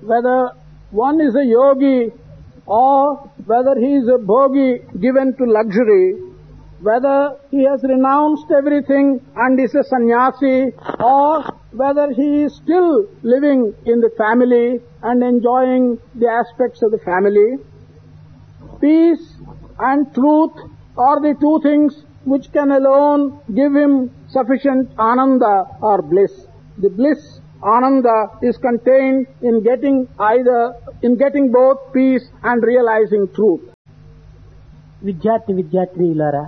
whether one is a yogi or whether he is a bhogi given to luxury, whether he has renounced everything and is a sannyasi, or whether he is still living in the family and enjoying the aspects of the family, peace and truth are the two things which can alone give him sufficient ananda or bliss. The bliss, ananda, is contained in getting both peace and realizing truth. విద్యార్థినీలారా,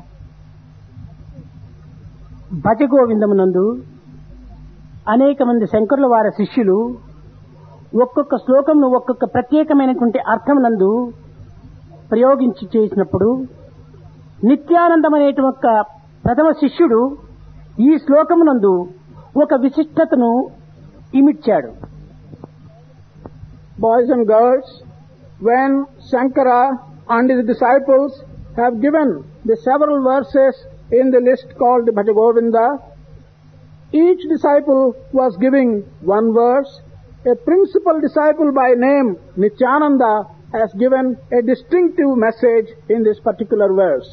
భజగోవిందమునందు అనేక మంది శంకరుల వారి శిష్యులు ఒక్కొక్క శ్లోకంను ఒక్కొక్క ప్రత్యేకమైనటువంటి అర్థమునందు ప్రయోగించి చేసినప్పుడు నిత్యానందమనేటువంటి ఒక ప్రథమ శిష్యుడు ఈ శ్లోకమునందు ఒక విశిష్టతను ఇమిడ్చాడు. Boys and girls, when Shankara and his disciples have given the several verses in the list called the Bhajagovinda, each disciple was giving one verse. A principal disciple by name Nityananda has given a distinctive message in this particular verse.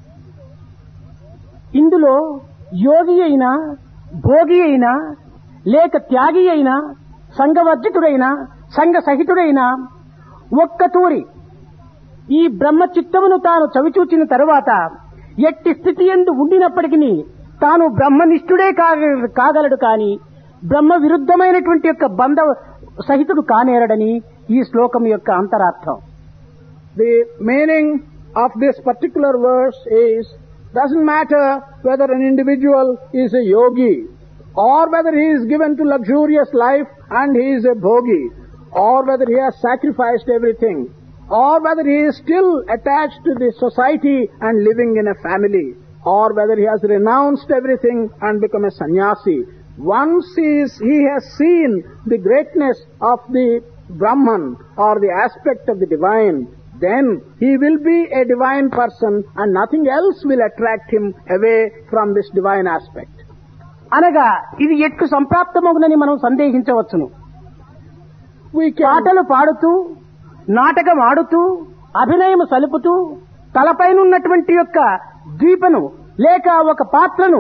ఇందులో యోగి అయినా, భోగి అయినా, లేక త్యాగి అయినా, సంఘవర్జితుడైనా, సంఘ సహితుడైనా ఒక్కతూరి ఈ బ్రహ్మ చిత్తమును తాను చవిచూచిన తరువాత ఎట్టి స్థితి యందు ఉండినప్పటికీ తాను బ్రహ్మనిష్ఠుడే కాగలడు కాని బ్రహ్మ విరుద్ధమైనటువంటి యొక్క బంధ సహితుడు కానేరడని ఈ శ్లోకం యొక్క అంతరార్థం. The meaning of this particular verse is, doesn't matter whether an individual is a yogi or whether he is given to luxurious life and he is a bhogi, or whether he has sacrificed everything, or whether he is still attached to the society and living in a family, or whether he has renounced everything and become a sannyasi. Once he has seen the greatness of the Brahman or the aspect of the divine, then he will be a divine person and nothing else will attract him away from this divine aspect. అనగా ఇది ఎట్లు సంప్రాప్తమగునని మనం సందేహించవచ్చును. పాటలు పాడుతూ, నాటకం ఆడుతూ, అభినయం సలుపుతూ, తలపైనున్నటువంటి యొక్క ద్వీపను లేక ఒక పాత్రను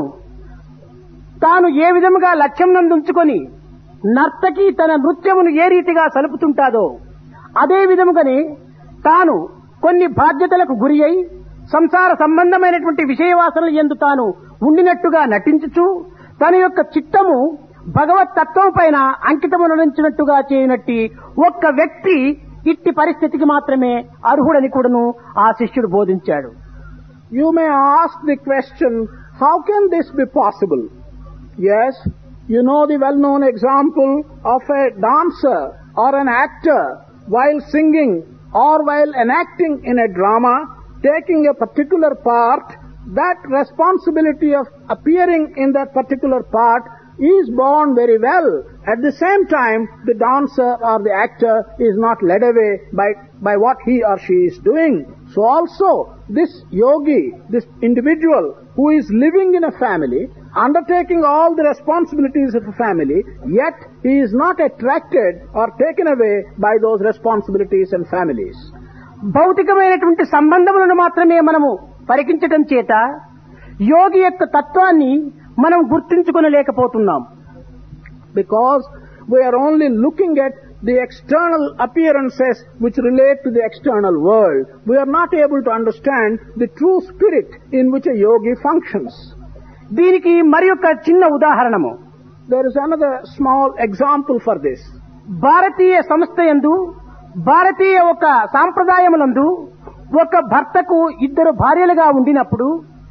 తాను ఏ విధముగా లక్ష్యం నందుంచుకొని నర్తకి తన నృత్యమును ఏ రీతిగా సలుపుతుంటాదో అదే విధముగానే తాను కొన్ని బాధ్యతలకు గురి అయి సంసార సంబంధమైనటువంటి విషయవాసనల యందు తాను ఉండినట్టుగా నటించుచు తన యొక్క చిత్తము భగవత్ తత్వం పైన అంకితమునరించినట్టుగా చేయనట్టి ఒక్క వ్యక్తి ఇట్టి పరిస్థితికి మాత్రమే అర్హుడని కూడాను ఆ శిష్యుడు బోధించాడు. You may ask the question, how can this be possible? Yes, you know the well-known example of a dancer or an actor while singing or while enacting in a drama, taking a particular part. That responsibility of appearing in that particular part is borne very well. At the same time, the dancer or the actor is not led away by what he or she is doing. So also, this yogi, this individual who is living in a family, undertaking all the responsibilities of a family, yet he is not attracted or taken away by those responsibilities and families. భౌతికమైనటువంటి సంబంధములను మాత్రమే మనము పరికించటం చేత యోగి యొక్క తత్వాన్ని మనం గుర్తించుకొనలేకపోతున్నాం. Because we are only looking at the external appearances which relate to the external world. We are not able to understand the true spirit in which a yogi functions. దీనికి మరి ఒక చిన్న ఉదాహరణము. There is another small example for this. భారతీయ సంస్థ యందు, భారతీయ ఒక సాంప్రదాయములందు ఒక భర్తకు ఇద్దరు భార్యలుగా ఉండినప్పుడు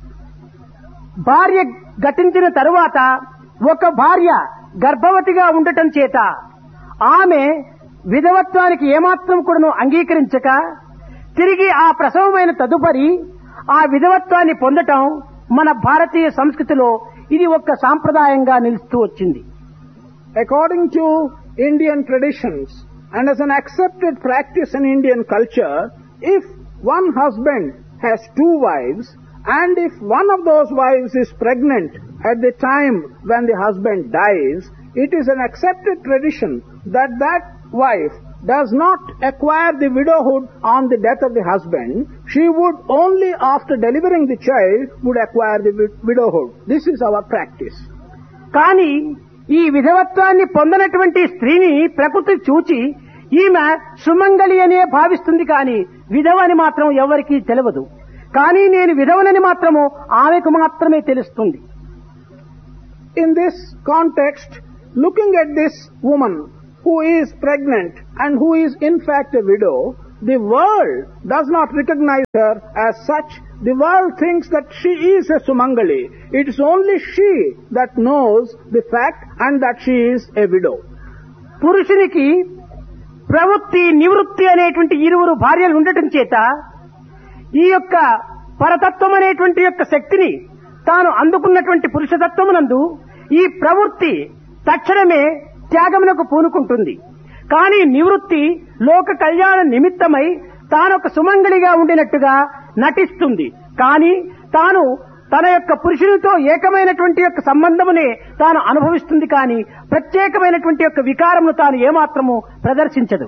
భార్య గతించిన తరువాత ఒక భార్య గర్భవతిగా ఉండటం చేత ఆమె విధవత్వానికి ఏమాత్రం కూడాను అంగీకరించక తిరిగి ఆ ప్రసవమైన తదుపరి ఆ విధవత్వాన్ని పొందటం మన భారతీయ సంస్కృతిలో ఇది ఒక సాంప్రదాయంగా నిలుస్తూ వచ్చింది. According to Indian traditions and as an accepted practice in Indian culture, if one husband has two wives and if one of those wives is pregnant at the time when the husband dies, it is an accepted tradition that that wife does not acquire the widowhood on the death of the husband. She would only after delivering the child would acquire the widowhood. This is our practice. కానీ ఈ విధవత్వాన్ని పొందనటువంటి స్త్రీని ప్రకృతి చూచి ఈమె సుమంగళి అనే భావిస్తుంది కానీ విధవని మాత్రం ఎవరికీ తెలియదు. కానీ నేను విధవనని మాత్రము ఆమెకు మాత్రమే తెలుస్తుంది. In this context, looking at this woman who is pregnant and who is in fact a widow, the world does not recognize her as such. The world thinks that she is a Sumangali. It is only she that knows the fact and that she is a widow. పురుషునికి ప్రవృత్తి నివృత్తి అనేటువంటి ఇరువురు భార్యలు ఉండటం చేత ఈ యొక్క పరతత్వం అనేటువంటి యొక్క శక్తిని తాను అందుకున్నటువంటి పురుషతత్వమునందు ఈ ప్రవృత్తి తక్షణమే త్యాగమునకు పూనుకుంటుంది. కానీ నివృత్తి లోక కళ్యాణ నిమిత్తమై తానొక సుమంగళిగా ఉండినట్టుగా నటిస్తుంది. కానీ తాను తన యొక్క పురుషునితో ఏకమైనటువంటి యొక్క సంబంధమునే తాను అనుభవిస్తుంది. కానీ ప్రత్యేకమైనటువంటి యొక్క వికారమును తాను ఏమాత్రము ప్రదర్శించదు.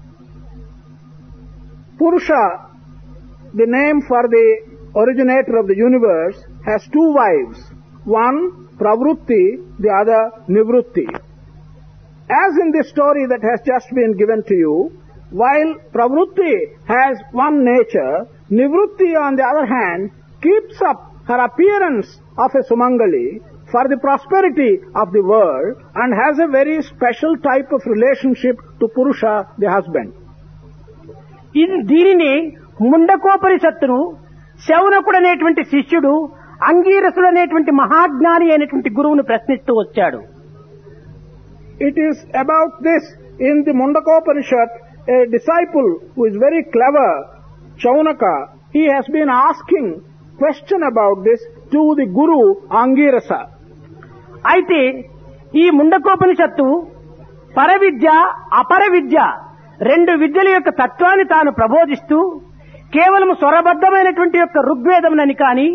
Purusha, the name for the originator of the universe, has two wives. One, Pravrutti, the other, Nivrutti. As in the story that has just been given to you, while Pravrutti has one nature, Nivrutti on the other hand keeps up her appearance of a Sumangali for the prosperity of the world and has a very special type of relationship to Purusha, the husband. దీనిని ముండకోపనిషత్తును శౌనకుడు అనేటువంటి శిష్యుడు అంగీరసుడు అనేటువంటి మహాజ్ఞాని అయినటువంటి గురువును ప్రశ్నిస్తూ వచ్చాడు. It is about this in the Mundakopanishad, a disciple who is very clever, Chaunaka, he has been asking question about this to the Guru Angirasa. అయితే ఈ ముండకోపనిషత్తు పరవిద్య అపరవిద్య రెండు విద్యల యొక్క తత్వాన్ని తాను ప్రబోధిస్తూ కేవలం స్వరబద్ధమైనటువంటి యొక్క ఋగ్వేదమునని కానీ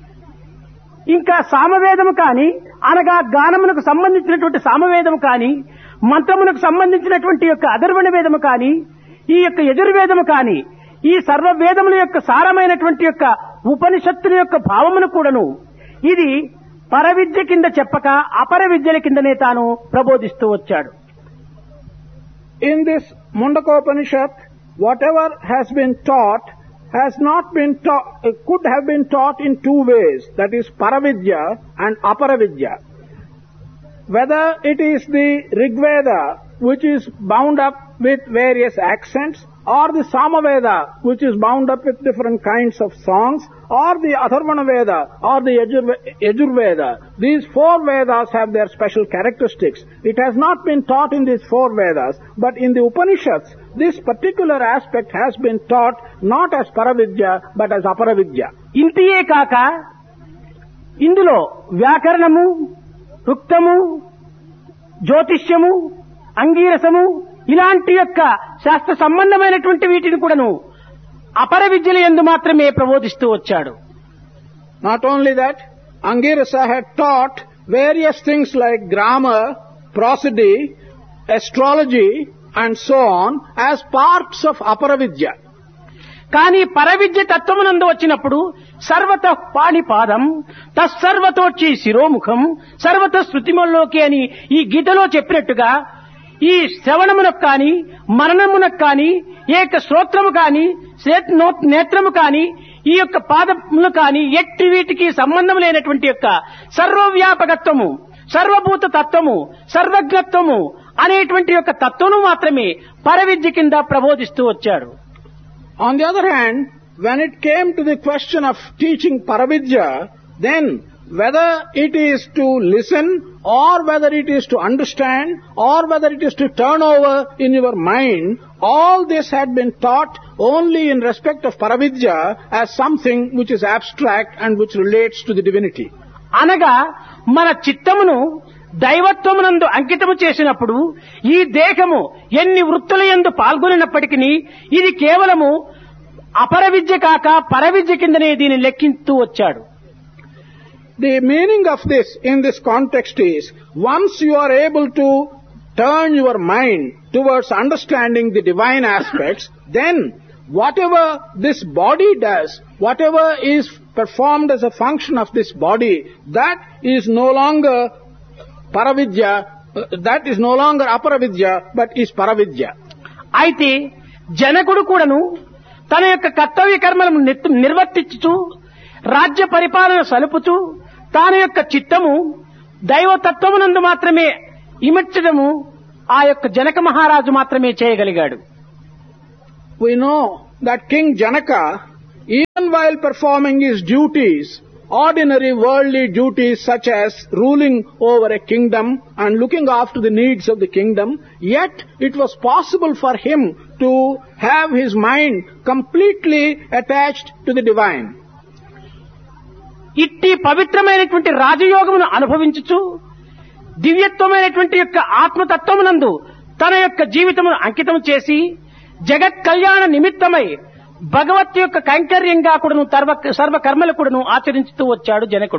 ఇంకా సామవేదము కానీ అనగా గానమునకు సంబంధించినటువంటి సామవేదము కానీ మంత్రమునకు సంబంధించినటువంటి యొక్క అధర్వణ వేదము కానీ ఈ యొక్క యజుర్వేదము కానీ ఈ సర్వవేదముల యొక్క సారమైనటువంటి యొక్క ఉపనిషత్తుల యొక్క భావమును కూడాను ఇది పరవిద్య కింద చెప్పక అపర విద్యల కిందనే తాను ప్రబోధిస్తూ వచ్చాడు. In this Mundakopanishad, whatever has been taught has not been taught, could have been taught in two ways, that is Paravidya and Aparavidya. Whether it is the Rigveda, which is bound up with various accents, or the Samaveda, which is bound up with different kinds of songs, or the Atharvana Veda, or the Yajurveda. These four Vedas have their special characteristics. It has not been taught in these four Vedas, but in the Upanishads, this particular aspect has been taught not as Paravidya, but as Aparavidya. ఇంతియే కాక ఇందులో వ్యాకరణము, రుక్తము, జ్యోతిష్యము, అంగీరసము ఇలాంటి యొక్క శాస్త్ర సంబంధమైనటువంటి వీటిని కూడాను అపర విద్యల యందు మాత్రమే ప్రబోధిస్తూ వచ్చాడు. Not only that, Angirasa had taught various things like grammar, prosody, astrology and so on as parts of Aparavidya. కానీ పరవిద్య తత్వమునందు వచ్చినప్పుడు సర్వత పాణిపాదం తస్సర్వతోచి శిరోముఖం సర్వత శృతిమల్లోకి అని ఈ గీతలో చెప్పినట్టుగా ఈ శ్రవణమునకు కాని మననమునకు కాని ఏక శ్రోత్రము కాని నేత్రము కాని ఈ యొక్క పాదములు కాని ఎట్టి వీటికి సంబంధం లేనటువంటి యొక్క సర్వవ్యాపకత్వము సర్వభూత తత్వము సర్వజ్ఞత్వము అనేటువంటి యొక్క తత్వము మాత్రమే పరవిద్య కింద ప్రబోధిస్తూ వచ్చాడు. On the other hand, when it came to the question of teaching Paravidya, then whether it is to listen or whether it is to understand or whether it is to turn over in your mind, all this had been taught only in respect of Paravidya as something which is abstract and which relates to the divinity. అనగా మన చిత్తమును దైవత్వమునందు అంకితము చేసినప్పుడు ఈ దేహము ఎన్ని వృత్తుల యందు పాల్గొనినప్పటికీ ఇది కేవలము అపర విద్య కాక పరవిద్య కిందనే దీన్ని లెక్కిస్తూ వచ్చాడు. The meaning of this in this context is, once you are able to turn your mind towards understanding the divine aspects, then whatever this body does, whatever is performed as a function of this body, that is no longer paravidya, that is no longer aparavidya, but is paravidya. అయితే జనకుడు కూడాను తన యొక్క కర్తవ్య కర్మలను నిర్వర్తించుతూ రాజ్య పరిపాలన సలుపుతూ తన యొక్క చిత్తము దైవతత్వమునందు మాత్రమే ఇమర్చడము ఆ యొక్క జనక మహారాజు మాత్రమే చేయగలిగాడు. We know that King Janaka, even while performing his duties, ordinary worldly duties such as ruling over a kingdom and looking after the needs of the kingdom, yet it was possible for him to have his mind completely attached to the divine. ఇట్టి పవిత్రమైనటువంటి రాజయోగమును అనుభవించుచు దివ్యత్వమైనటువంటి యొక్క ఆత్మతత్వమునందు తన యొక్క జీవితమును అంకితం చేసి జగత్ కళ్యాణ నిమిత్తమై భగవత్ యొక్క కైంకర్యంగా కూడాను సర్వకర్మలు కూడాను ఆచరించుతూ వచ్చాడు జనకుడు.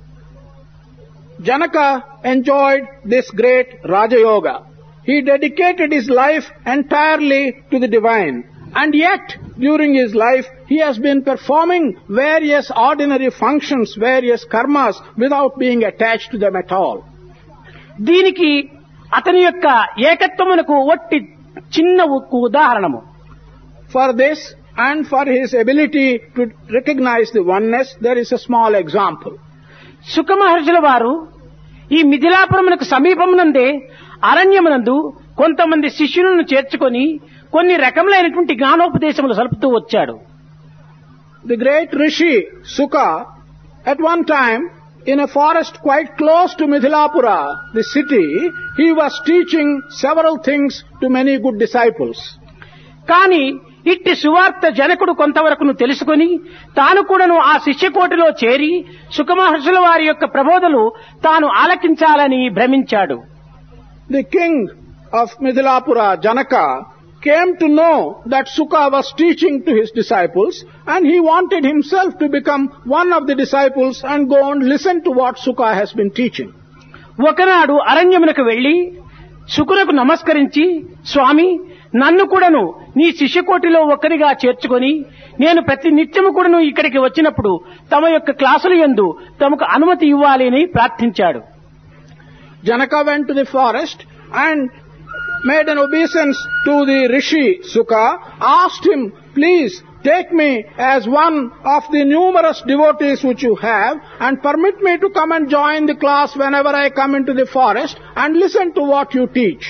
Janaka enjoyed this great Raja Yoga. He dedicated his life entirely to the divine. And yet, during his life, he has been performing various ordinary functions, various karmas, without being attached to them at all. దీనికి అతని యొక్క ఏకత్వమునకు ఒట్టి చిన్న ఉదాహరణము. For this, and for his ability to recognize the oneness, there is a small example. Shuka మహర్షుల వారు ఈ మిథిలాపురమునకు సమీపమునందే అరణ్యమునందు కొంతమంది శిష్యులను చేర్చుకొని కొన్ని రకములైనటువంటి జ్ఞానోపదేశములు సలుపుతూ వచ్చాడు. The great Rishi Suka, at one time, in a forest quite close to Mithilapura, the city, he was teaching several things to many good disciples. కానీ ఇట్టి సువార్త జనకుడు కొంతవరకును తెలుసుకొని తాను కూడాను ఆ శిష్యకోటిలో చేరి శుకమహర్షుల వారి యొక్క ప్రబోధలు తాను ఆలకించాలని భ్రమించాడు. The king of Mithilapura, Janaka, came to know that Suka was teaching to his disciples, and he wanted himself to become one of the disciples and go and listen to what Suka has been teaching. ఒకనాడు అరణ్యమునకు వెళ్లి శుకునకు నమస్కరించి, స్వామి, నన్ను కూడాను నీ శిష్యకోటిలో ఒక్కరిగా చేర్చుకొని నేను ప్రతి నిత్యము కూడాను ఇక్కడికి వచ్చినప్పుడు తమ యొక్క క్లాసుల యందు తమకు అనుమతి ఇవ్వాలి అని ప్రార్థించాడు. Janaka went to the forest and made an obeisance to the Rishi Suka, asked him, please take me as one of the numerous devotees which you have and permit me to come and join the class whenever I come into the forest and listen to what you teach.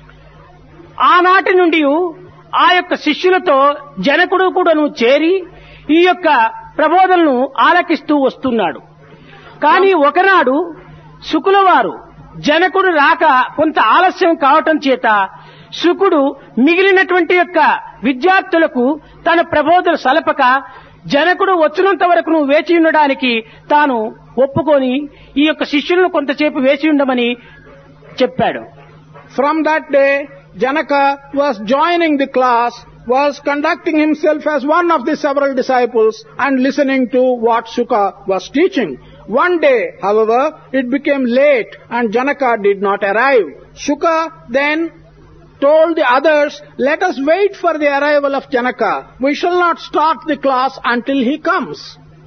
ఆనాటి నుండి ఆ యొక్క శిష్యులతో జనకుడు కూడాను చేరి ఈ యొక్క ప్రబోధనను ఆలకిస్తూ వస్తున్నాడు. కానీ ఒకనాడు శుకుల వారు జనకుడు రాక కొంత ఆలస్యం కావటం చేత శుకుడు మిగిలినటువంటి యొక్క విద్యార్థులకు తన ప్రబోధన సలపక జనకుడు వచ్చినంత వరకు వేచి ఉండడానికి తాను ఒప్పుకొని ఈ యొక్క శిష్యులను కొంతసేపు వేచి ఉండమని చెప్పాడు. From that day, Janaka was joining the class, was conducting himself as one of the several disciples and listening to what Suka was teaching. One day, however, it became late and Janaka did not arrive. Suka then told the others, let us wait for the arrival of Janaka. We shall not start the class until he comes.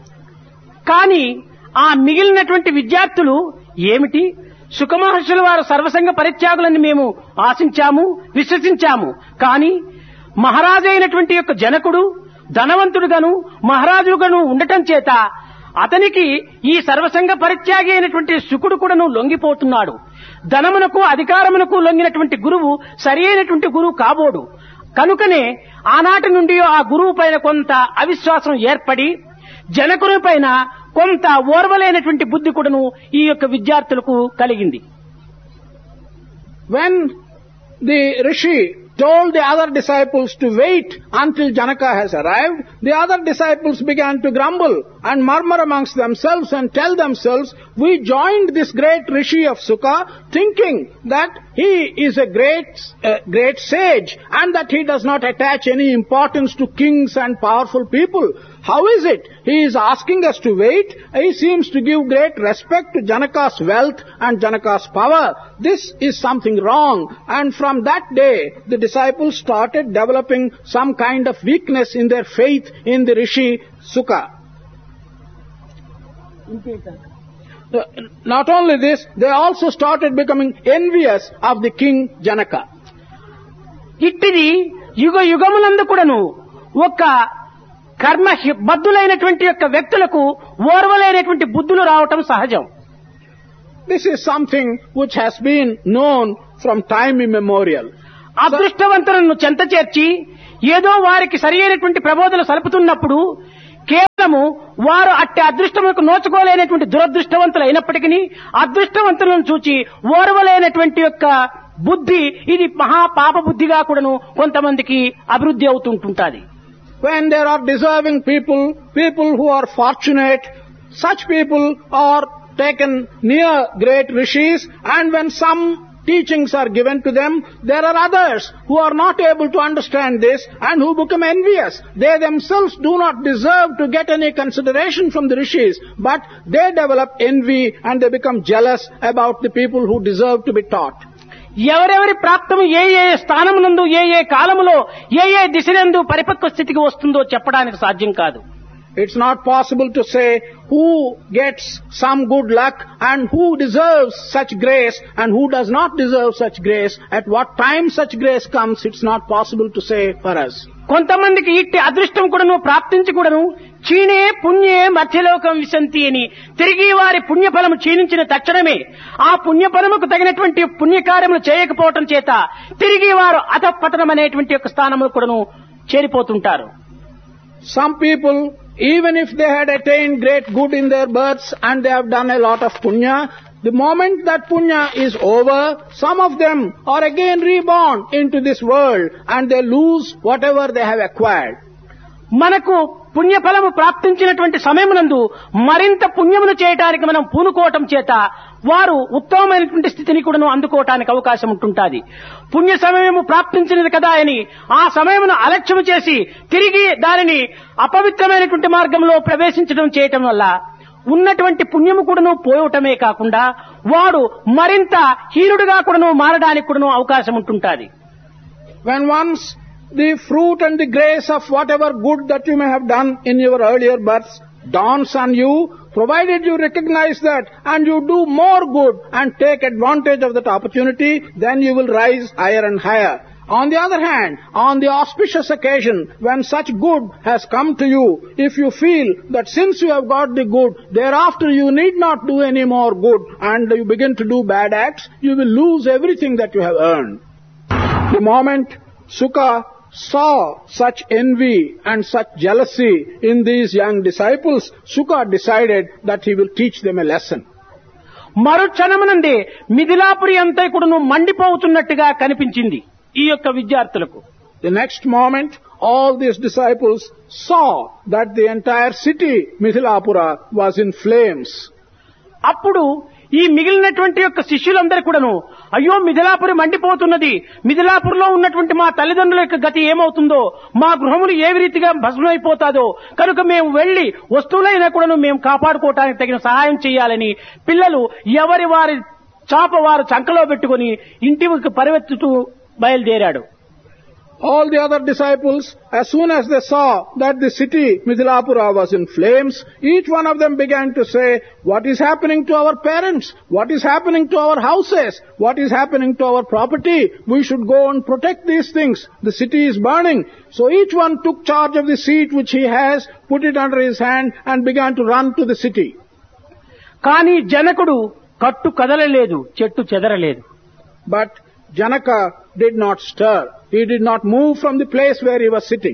కానీ ఆ మిగిలినటువంటి విద్యార్థులు ఏమిటి, శుకమహర్షుల వారు సర్వసంగ పరిత్యాగులని మేము ఆశించాము, విశ్వసించాము. కానీ మహారాజు అయినటువంటి యొక్క జనకుడు ధనవంతుడుగాను మహారాజుగాను ఉండటం చేత అతనికి ఈ సర్వసంగ పరిత్యాగి అయినటువంటి శుకుడు కూడాను లొంగిపోతున్నాడు. ధనమునకు అధికారమునకు లొంగినటువంటి గురువు సరి అయినటువంటి గురువు కాబోడు. కనుకనే ఆనాటి నుండి ఆ గురువు పైన కొంత అవిశ్వాసం ఏర్పడి జనకుని పైన కొంత ఓర్వలేనటువంటి బుద్ధి కూడాను ఈ యొక్క విద్యార్థులకు కలిగింది. When the Rishi told the other disciples to wait until Janaka has arrived, the other disciples began to grumble and murmur amongst themselves and tell themselves, we joined this great Rishi of Suka thinking that he is a great sage and that he does not attach any importance to kings and powerful people. How is it? He is asking us to wait. He seems to give great respect to Janaka's wealth and Janaka's power. This is something wrong. And from that day, the disciples started developing some kind of weakness in their faith in the Rishi Suka. Not only this, they also started becoming envious of the king Janaka. ఇట్టిది యుగ యుగములందు కూడాను ఒక కర్మ బద్ధులైనటువంటి యొక్క వ్యక్తులకు ఓర్వలైనటువంటి బుద్ధులు రావటం సహజం. This is something which has been known from time immemorial. అదృష్టవంతులను చెంత చేర్చి ఏదో వారికి సరి అయినటువంటి ప్రబోధనలు సలుపుతున్నప్పుడు కేవలము వారు అట్టి అదృష్టములకు నోచుకోలేనటువంటి దురదృష్టవంతులు అయినప్పటికీ అదృష్టవంతులను చూచి ఓర్వలేనటువంటి యొక్క బుద్ధి ఇది మహా పాప బుద్ధిగా కూడాను కొంతమందికి అభివృద్ధి అవుతుంటుంటుంది. When there are deserving people, people who are fortunate, such people are taken near great rishis, and when some teachings are given to them, there are others who are not able to understand this and who become envious. They themselves do not deserve to get any consideration from the rishis, but they develop envy and they become jealous about the people who deserve to be taught. ఎవరెవరి ప్రాప్తము ఏ ఏ స్థానమునందు ఏ ఏ కాలములో ఏ ఏ దిశనందు పరిపక్వ స్థితికి వస్తుందో చెప్పడానికి సాధ్యం కాదు. It's not possible to say who gets some good luck and who deserves such grace and who does not deserve such grace. At what time such grace comes, it's not possible to say for us. కొంతమందికి ఇట్టి అదృష్టం కూడాను ప్రాప్తించి కూడాను క్షీణే పుణ్యే మధ్యలోకం విశంతి అని తిరిగి వారి పుణ్యఫలము క్షీణించిన తక్షణమే ఆ పుణ్యఫలముకు తగినటువంటి పుణ్యకార్యములు చేయకపోవటం చేత తిరిగి వారు అధపతనం అనేటువంటి యొక్క స్థానములు కూడాను చేరిపోతుంటారు. Some people, even if they had attained great good in their births and they have done a lot of punya, the moment that punya is over, some of them are again reborn into this world and they lose whatever they have acquired. మనకు పుణ్యఫలము ప్రాప్తించినటువంటి సమయమునందు మరింత పుణ్యమును చేయడానికి మనం పూనుకోవటం చేత వారు ఉత్తమమైనటువంటి స్థితిని కూడాను అందుకోవటానికి అవకాశం ఉంటుంటుంది. పుణ్య సమయము ప్రాప్తించినది కదా అని ఆ సమయమును అలక్ష్యము చేసి తిరిగి దానిని అపవిత్రమైనటువంటి మార్గంలో ప్రవేశించడం చేయటం వల్ల ఉన్నటువంటి పుణ్యము కూడాను పోవటమే కాకుండా వాడు మరింత హీనుడిగా కూడాను మారడానికి కూడాను అవకాశం ఉంటుంటుంది. When once the fruit and the grace of whatever good that you may have done in your earlier births dawns on you, provided you recognize that and you do more good and take advantage of that opportunity, then you will rise higher and higher. On the other hand, on the auspicious occasion when such good has come to you, if you feel that since you have got the good, thereafter you need not do any more good and you begin to do bad acts, you will lose everything that you have earned. The moment Suka saw such envy and such jealousy in these young disciples, Suka decided that he will teach them a lesson. మరుక్షణమునందే Mithilapuri అంతా కూడాను మండిపోతున్నట్టుగా కనిపించింది ఈ యొక్క విద్యార్థులకు. The next moment, all these disciples saw that the entire city, Mithilapura, was in flames. అప్పుడు ఈ మిగిలినటువంటి యొక్క శిష్యులందరూ కూడాను అయ్యో మిథిలాపురి మండిపోతున్నది, మిథిలాపురిలో ఉన్నటువంటి మా తల్లిదండ్రుల యొక్క గతి ఏమవుతుందో, మా గృహములు ఏ రీతిగా భస్మైపోతాదో, కనుక మేము వెళ్లి వస్తువులైనా కూడాను మేము కాపాడుకోవటానికి తగిన సహాయం చేయాలని పిల్లలు ఎవరి వారి చాప వారు చంకలో పెట్టుకుని ఇంటికి పరిగెత్తుతూ బయలుదేరాడు. All the other disciples, as soon as they saw that the city, Mithilapura, was in flames, each one of them began to say, what is happening to our parents? What is happening to our houses? What is happening to our property? We should go and protect these things. The city is burning. So each one took charge of the seat which he has, put it under his hand and began to run to the city. కానీ జనకుడు కట్టు కదలలేదు, చెట్టు చెదరలేదు. But Janaka did not stir. He did not move from the place where he was sitting.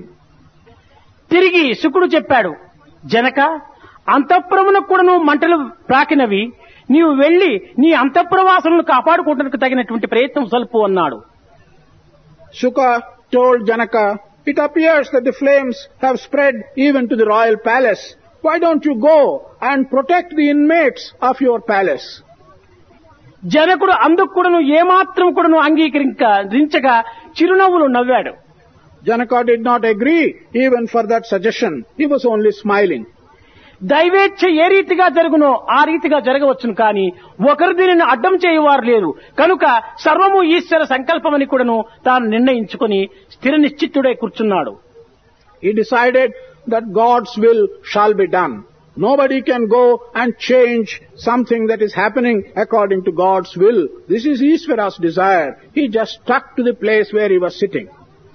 తిరిగి శుకుడు చెప్పాడు, జనక అంతఃపురమునకు కూడాను మంటలు ప్రాకినవి, నీవు వెళ్లి నీ అంతఃపురవాసులను కాపాడుకోవడానికి తగినటువంటి ప్రయత్నం సల్పు అన్నాడు. Shuka told Janaka, it appears that the flames have spread even to the royal palace. Why don't you go and protect the inmates of your palace? జనకుడు అందుకు కూడాను ఏమాత్రం కూడాను అంగీకరించగా చిరునవ్వులు నవ్వాడు. Janaka did not agree even for that suggestion. He was only smiling. దైవేచ్ఛ ఏ రీతిగా జరుగునో ఆ రీతిగా జరగవచ్చును కానీ ఒకరు దీనిని అడ్డం చేయువారు లేరు కనుక సర్వము ఈశ్వర సంకల్పమని కూడాను తాను నిర్ణయించుకుని స్థిర నిశ్చిత్తుడై కూర్చున్నాడు. He decided that God's will shall be done. Nobody can go and change something that is happening according to God's will. This is Ishvara's desire. He just stuck to the place where he was sitting.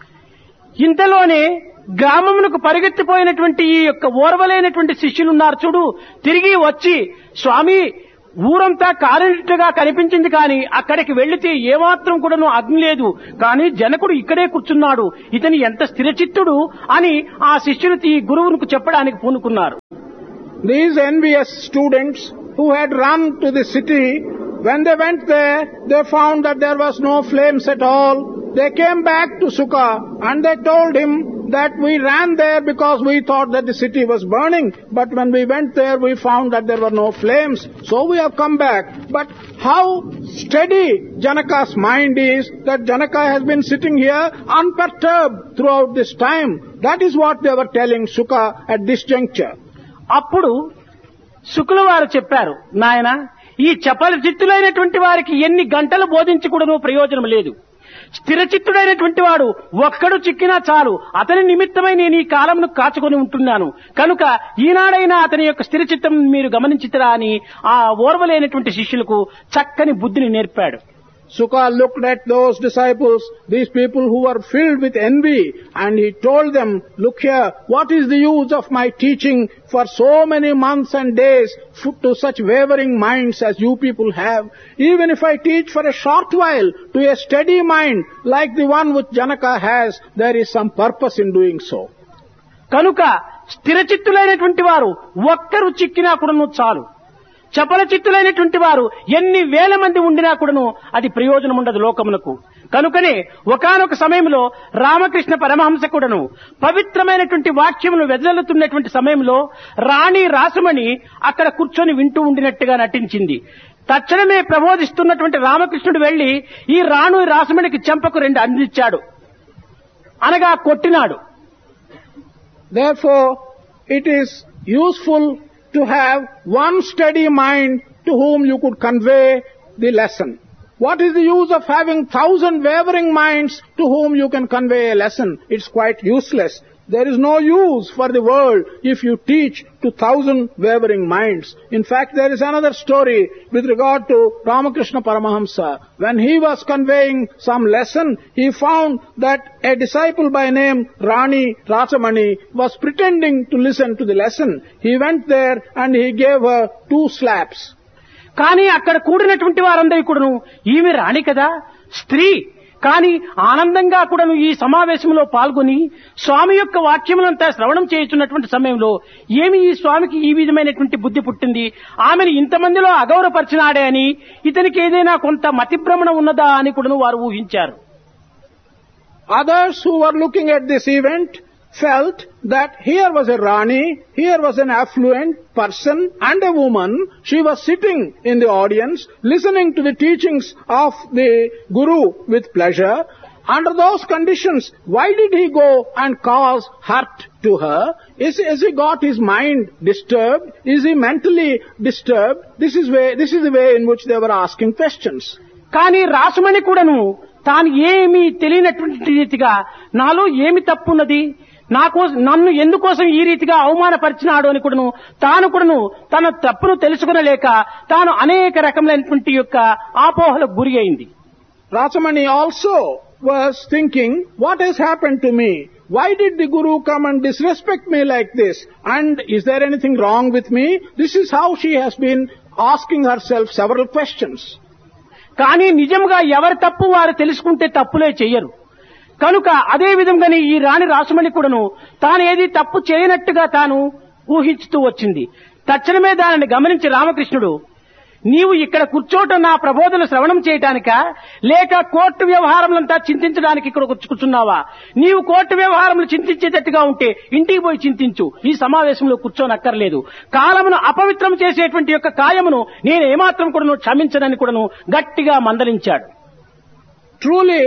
ఇంతలోనే గ్రామమునకు పరిగెత్తిపోయినటువంటి ఈ యొక్క ఓర్వలేనటువంటి శిష్యులున్నారు చూడు, తిరిగి వచ్చి స్వామి ఊరంతా కాలినట్టుగా కనిపించింది కానీ అక్కడికి వెళ్లితే ఏమాత్రం కూడాను అగ్ని లేదు, కానీ జనకుడు ఇక్కడే కూర్చున్నాడు, ఇతని ఎంత స్థిరచిత్తుడు అని ఆ శిష్యులు ఈ గురువుకు చెప్పడానికి పూనుకున్నారు. These envious students who had run to the city, when they went there, they found that there was no flames at all. They came back to Sukha and they told him that we ran there because we thought that the city was burning, but when we went there we found that there were no flames, so we have come back. But how steady Janaka's mind is, that Janaka has been sitting here unperturbed throughout this time. That is what they were telling Sukha at this juncture. అప్పుడు శుకుల వారు చెప్పారు, నాయన ఈ చపల చిత్తులైనటువంటి వారికి ఎన్ని గంటలు బోధించకూడను ప్రయోజనం లేదు. స్థిరచిత్తుడైనటువంటి వాడు ఒక్కడు చిక్కినా చాలు, అతని నిమిత్తమై నేను ఈ కాలమును కాచుకొని ఉంటున్నాను, కనుక ఈనాడైనా అతని యొక్క స్థిరచిత్తం మీరు గమనించితరా అని ఆ ఓర్వలేనటువంటి శిష్యులకు చక్కని బుద్ధిని నేర్పాడు. Sukha looked at those disciples, these people who were filled with envy, and he told them, look here, what is the use of my teaching for so many months and days to such wavering minds as you people have? Even if I teach for a short while to a steady mind like the one which Janaka has, there is some purpose in doing so. కనుక స్థిరచిత్తులైనటువంటి వారు ఒక్కరు చిక్కినా కూడాను చాలు, చపల చిత్తులైనటువంటి వారు ఎన్ని వేల మంది ఉండినా కూడాను అది ప్రయోజనం ఉండదు లోకమునకు. కనుకనే ఒకానొక సమయంలో రామకృష్ణ పరమహంస కూడాను పవిత్రమైనటువంటి వాక్యమును వెదజల్లుతున్నటువంటి సమయంలో రాణి రాసమణి అక్కడ కూర్చొని వింటూ ఉండినట్టుగా నటించింది. తక్షణమే ప్రబోధిస్తున్నటువంటి రామకృష్ణుడు వెళ్లి ఈ రాణి రాసమణికి చెంపకు 2 అందించాడు, అనగా కొట్టినాడు. Therefore, it is useful to have one steady mind to whom you could convey the lesson. What is the use of having 1,000 wavering minds to whom you can convey a lesson? It's quite useless. There is no use for the world if you teach to 1,000 wavering minds. In fact, there is another story with regard to Ramakrishna Paramahamsa. When he was conveying some lesson, he found that a disciple by name Rani Rasamani was pretending to listen to the lesson. He went there and he gave her 2 slaps. కానీ అక్కడ కూడినటువంటి వారందరూ కూడాను ఈమె రాణి కదా, స్త్రీ, కానీ ఆనందంగా కూడాను ఈ సమావేశంలో పాల్గొని స్వామి యొక్క వాక్యములంతా శ్రవణం చేయుచున్నటువంటి సమయంలో ఏమి ఈ స్వామికి ఈ విధమైనటువంటి బుద్ధి పుట్టింది, ఆమెను ఇంతమందిలో అగౌరవపరిచినాడే అని, ఇతనికి ఏదైనా కొంత మతిభ్రమణ ఉన్నదా అని కూడాను వారు ఊహించారు. Others who were looking at this event felt that here was a Rani, here was an affluent person and a woman. She was sitting in the audience, listening to the teachings of the Guru with pleasure. Under those conditions, why did he go and cause hurt to her? Is he got his mind disturbed? Is he mentally disturbed? This is the way in which they were asking questions. కానీ రాసమణి కూడాను తాను ఏమీ తెలియనటువంటి రీతిగా నాలో ఏమి తప్పున్నది, నన్ను ఎందుకోసం ఈ రీతిగా అవమానపరిచినాడు అని కూడాను తాను కూడాను తన తప్పును తెలుసుకునలేక తాను అనేక రకములైనటువంటి యొక్క ఆపోహలకు గురి అయింది. Rasamani also was thinking, what has happened to me? Why did the Guru come and disrespect me like this? And is there anything wrong with me? This is how she has been asking herself several questions. కానీ నిజంగా ఎవరి తప్పు వారు తెలుసుకుంటే తప్పులే చెయ్యరు. కనుక అదే విధంగానే ఈ రాణి రాసమణి కూడాను తాను ఏది తప్పు చేయనట్టుగా తాను ఊహించుతూ వచ్చింది. తక్షణమే దానిని గమనించి రామకృష్ణుడు, నీవు ఇక్కడ కూర్చోటం నా ప్రబోధన శ్రవణం చేయటానికా, లేక కోర్టు వ్యవహారములంతా చింతించడానికి ఇక్కడ కూర్చున్నావా? నీవు కోర్టు వ్యవహారములు చింతించేటట్టుగా ఉంటే ఇంటికి పోయి చింతించు, ఈ సమావేశంలో కూర్చోనక్కర్లేదు. కాలమును అపవిత్రం చేసేటువంటి యొక్క కాయమును నేను ఏమాత్రం కూడాను క్షమించనని కూడాను గట్టిగా మందలించాడు. Truly,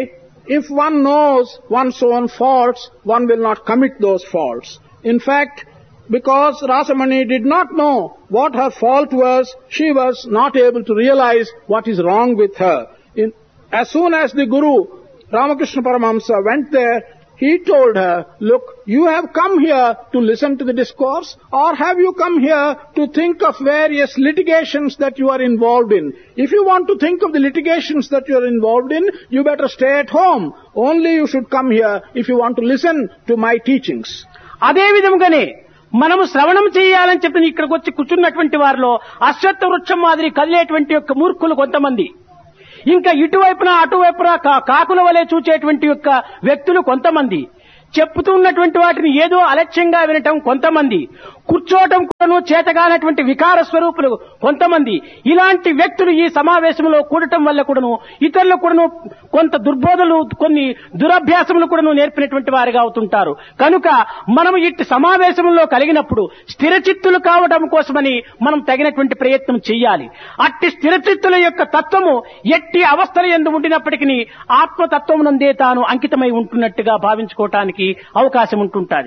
if one knows one's own faults, one will not commit those faults. In fact, because Rasamani did not know what her fault was, she was not able to realize what is wrong with her. As soon as the Guru, Ramakrishna Paramahamsa, went there, he told her, look, you have come here to listen to the discourse, or have you come here to think of various litigations that you are involved in? If you want to think of the litigations that you are involved in, you better stay at home. Only you should come here if you want to listen to my teachings. అదే విధంగానే మనము శ్రవణం చేయాలని చెప్పి ఇక్కడికి వచ్చి కూర్చున్నటువంటి వారిలో అశ్వత్థ వృక్షం మాదిరి కదిలేటువంటి యొక్క మూర్ఖులు కొంతమంది, ఇంకా ఇటువైపున అటువైపున కాకుల వలె చూచేటువంటి యొక్క వ్యక్తులు కొంతమంది, చెప్పుతున్నటువంటి వాటిని ఏదో అలక్ష్యంగా వినటం కొంతమంది, కూర్చోవటం కూడాను చేతగానటువంటి వికార స్వరూపులు కొంతమంది, ఇలాంటి వ్యక్తులు ఈ సమావేశంలో కూడటం వల్ల కూడాను ఇతరులు కూడాను కొంత దుర్బోధలు, కొన్ని దురభ్యాసములు కూడాను నేర్పినటువంటి వారిగా అవుతుంటారు. కనుక మనం ఇట్టి సమావేశంలో కలిగినప్పుడు స్థిరచిత్తులు కావడం కోసమని మనం తగినటువంటి ప్రయత్నం చెయ్యాలి. అట్టి స్థిరచిత్తుల యొక్క తత్వము ఎట్టి అవస్థల యందు ఉండినప్పటికీ ఆత్మతత్వమునందే తాను అంకితమై ఉంటున్నట్టుగా భావించుకోవటానికి అవకాశం ఉంటుంటుంది.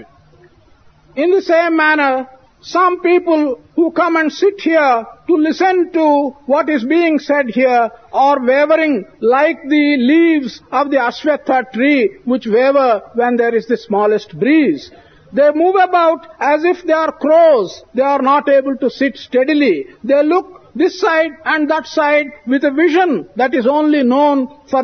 In the same manner, some people who come and sit here to listen to what is being said here are wavering like the leaves of the Ashwatha tree which waver when there is the smallest breeze. They move about as if they are crows. They are not able to sit steadily. They look this side and that side with a vision that is only known for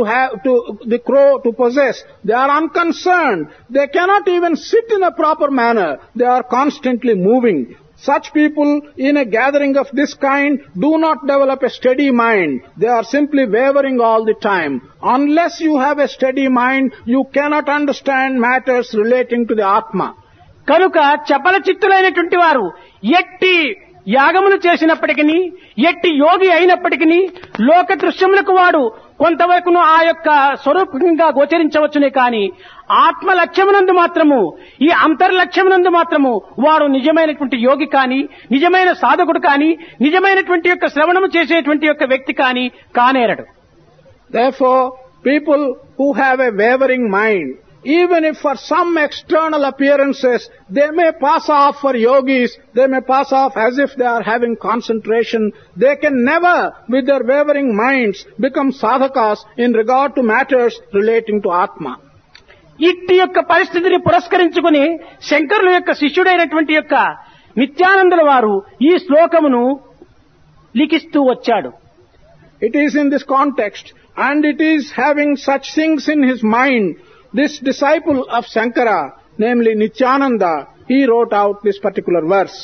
the crow to possess. They are unconcerned. They cannot even sit in a proper manner. They are constantly moving. Such people in a gathering of this kind do not develop a steady mind. They are simply wavering all the time. Unless you have a steady mind, you cannot understand matters relating to the Atma. కనుక చపల చిత్తులైనటువంటి వారు ఎట్టి యాగములు చేసినప్పటికీ, ఎట్టి యోగి అయినప్పటికీ లోక దృశ్యములకు వాడు కొంతవరకును ఆ యొక్క స్వరూపంగా గోచరించవచ్చునే కానీ ఆత్మ లక్ష్యమునందు మాత్రము, ఈ అంతర్లక్ష్యమునందు మాత్రము వాడు నిజమైనటువంటి యోగి కానీ, నిజమైన సాధకుడు కానీ, నిజమైనటువంటి యొక్క శ్రవణము చేసేటువంటి యొక్క వ్యక్తి కానీ కానేరడు. Therefore, people who have a wavering mind, even if for some external appearances they may pass off for yogis, they may pass off as if they are having concentration, they can never with their wavering minds become sadhakas in regard to matters relating to Atma. ఇట్టి యొక్క పరిస్థితిని పురస్కరించుకుని శంకరుల యొక్క శిష్యుడైనటువంటి యొక్క నిత్యానందుల వారు ఈ శ్లోకమును లిఖిస్తూ వచ్చాడు. It is in this context and it is having such things in his mind, this disciple of Shankara, namely Nityananda, he wrote out this particular verse.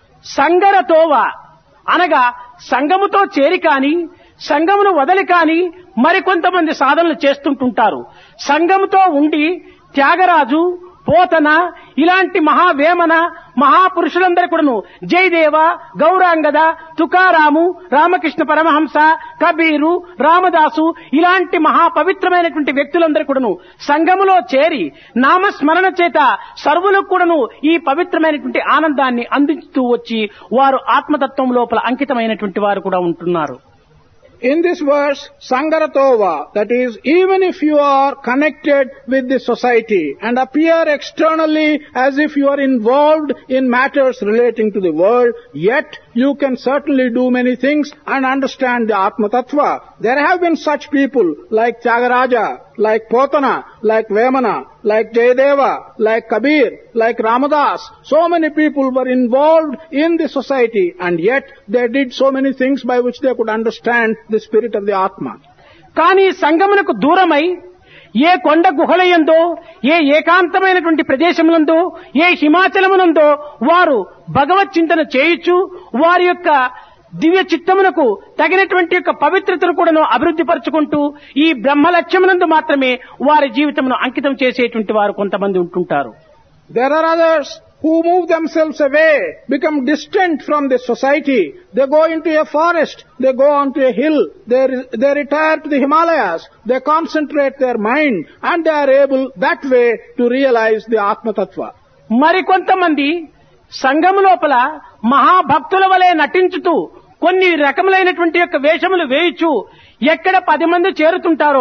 సంగరతోవ అనగా సంగముతో చేరి కాని, సంగమును వదలి కాని మరికొంతమంది సాధనలు చేస్తుంటుంటారు. సంగముతో ఉండి త్యాగరాజు, పోతన ఇలాంటి మహావేమన మహాపురుషులందరూ కూడాను జయదేవ, గౌరాంగద, తుకారాము, రామకృష్ణ పరమహంస, కబీరు, రామదాసు ఇలాంటి మహాపవిత్రమైనటువంటి వ్యక్తులందరూ కూడాను సంఘములో చేరి నామస్మరణ చేత సర్వులకు కూడాను ఈ పవిత్రమైనటువంటి ఆనందాన్ని అందిస్తూ వచ్చి వారు ఆత్మతత్వం లోపల అంకితమైనటువంటి వారు కూడా ఉంటున్నారు. In this verse, Sangaratova, that is, even if you are connected with the society and appear externally as if you are involved in matters relating to the world, yet you can certainly do many things and understand the Atma Tattva. There have been such people like Tyagaraja, like Potana, like Vemana, like Jayadeva, like Kabir, like Ramadas. So many people were involved in the society and yet they did so many things by which they could understand the spirit of the Atma. కానీ సంగమునకు దూరమై ఏ కొండ గుహలయందో, ఏ ఏకాంతమైనటువంటి ప్రదేశములందో, ఏ హిమాచలమునందో వారు భగవత్ చింతన చేయుచు వారి యొక్క దివ్య చిత్తమునకు తగినటువంటి యొక్క పవిత్రతను కూడాను అభివృద్ధి పరుచుకుంటూ ఈ బ్రహ్మ లక్ష్యమునందు మాత్రమే వారి జీవితమును అంకితం చేసేటువంటి వారు కొంతమంది ఉంటుంటారు. There are others who move themselves away, become distant from the society. They go into a forest, they go onto a hill, they retire to the Himalayas, they concentrate their mind and they are able that way to realize the Atma Tattva. మరికొంతమంది సంఘము లోపల మహాభక్తుల వలె నటించుతూ కొన్ని రకములైనటువంటి యొక్క వేషములు వేయుచు ఎక్కడ 10 మంది చేరుతుంటారో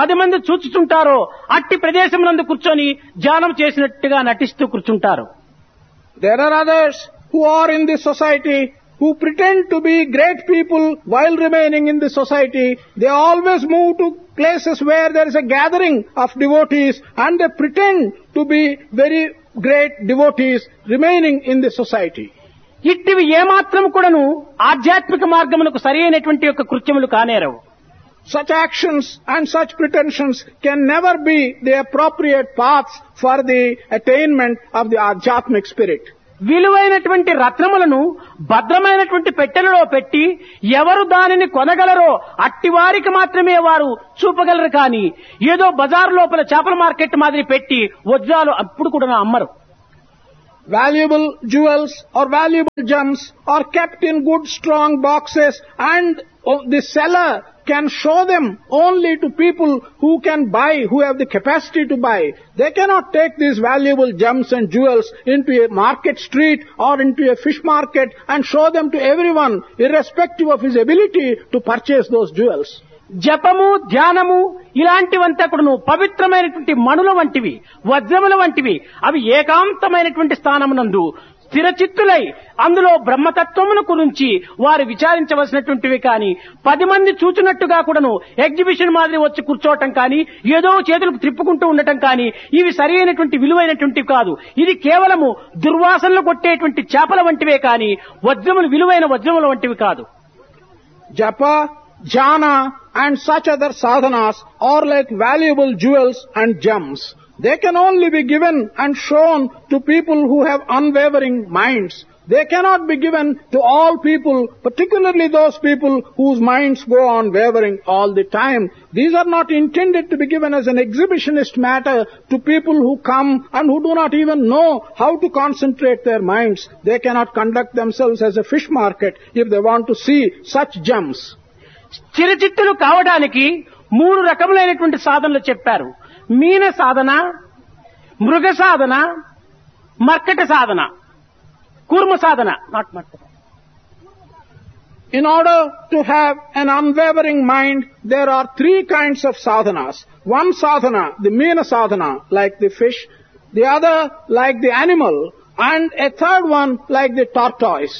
10 మంది చూచుతుంటారో అట్టి ప్రదేశమునందు కూర్చొని ధ్యానం చేసినట్టుగా నటిస్తూ కూర్చుంటారు. There are others who are in this society who pretend to be great people while remaining in the society. They always move to places where there is a gathering of devotees and they pretend to be very great devotees remaining in the society. ఇట్టివి ఏమాత్రం కూడాను ఆధ్యాత్మిక మార్గమునకు సరైనటువంటి యొక్క కృత్యములు కానేరవు. Such actions and such pretensions can never be the appropriate paths for the attainment of the Adhyatmic spirit. విలువైనటువంటి రత్నములను భద్రమైనటువంటి పెట్టెలలో పెట్టి ఎవరు దానిని కొనగలరో అట్టి వారికి మాత్రమే వారు చూపగలరు. కానీ ఏదో బజార్ లోపల చేపల మార్కెట్ మాదిరి పెట్టి వజ్రాలు అప్పుడు కూడా అమ్మరు. Valuable jewels or valuable gems are kept in good strong boxes and the seller can show them only to people who can buy, who have the capacity to buy. They cannot take these valuable gems and jewels into a market street or into a fish market and show them to everyone irrespective of his ability to purchase those jewels. జపము ధ్యానము ఇలాంటివంతా కూడాను పవిత్రమైనటువంటి మణుల వంటివి, వజ్రముల వంటివి. అవి ఏకాంతమైనటువంటి స్థానమునందు స్థిరచిత్తులై అందులో బ్రహ్మతత్వమును గురించి వారు విచారించవలసినటువంటివి. కానీ 10 మంది చూచినట్టుగా కూడాను ఎగ్జిబిషన్ మాదిరి వచ్చి కూర్చోవటం కానీ ఏదో చేతులకు త్రిప్పుకుంటూ ఉండటం కానీ ఇవి సరైనటువంటి విలువైనటువంటివి కాదు. ఇది కేవలము దుర్వాసనలు కొట్టేటువంటి చేపల వంటివే కానీ వజ్రములు విలువైన వజ్రముల వంటివి కాదు. Japa, jhana and such other sadhanas are like valuable jewels and gems. They can only be given and shown to people who have unwavering minds. They cannot be given to all people, particularly those people whose minds go on wavering all the time. These are not intended to be given as an exhibitionist matter to people who come and who do not even know how to concentrate their minds. They cannot conduct themselves as a fish market if they want to see such gems. చిరచిత్తులు కావడానికి 3 రకములైనటువంటి సాధనలు చెప్పారు. మీన సాధన, మృగ సాధన, మర్కట సాధన, కూర్మ సాధన. Not మర్కట. In order to have an unwavering mind, there are 3 kinds of sadhanas. One sadhana, the meena sadhana, like the fish, the other like the animal, and a third one like the tortoise.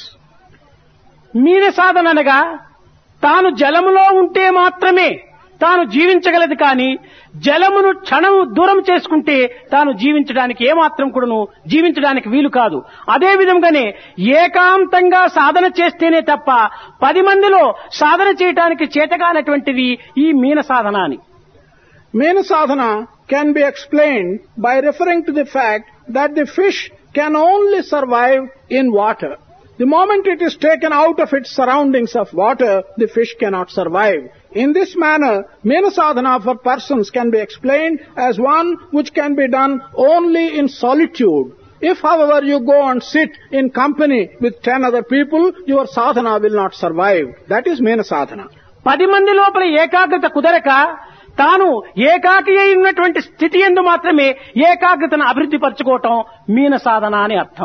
మీన సాధన అనగా తాను జలములో ఉంటే మాత్రమే తాను జీవించగలదు. కానీ జలమును క్షణము దూరం చేసుకుంటే తాను జీవించడానికి ఏమాత్రం కూడాను జీవించడానికి వీలు కాదు. అదే విధంగానే ఏకాంతంగా సాధన చేస్తేనే తప్ప 10 మందిలో సాధన చేయడానికి చేతగానటువంటిది ఈ మీన సాధన అని. Meena sadhana can be explained by referring to the fact that the fish can only survive in water. The moment it is taken out of its surroundings of water, the fish cannot survive. In this manner, Meena sadhana for persons can be explained as one which can be done only in solitude. If, however, you go and sit in company with 10 other people, your sadhana will not survive. That is Meena sadhana. 10 మంది లోపల ఏకాగ్రత కుదరక తాను ఏకాకి అయి ఉన్నటువంటి స్థితి యందు మాత్రమే ఏకాగ్రతను అభివృద్ధి పరచుకోవటం మీన సాధన అని అర్థం.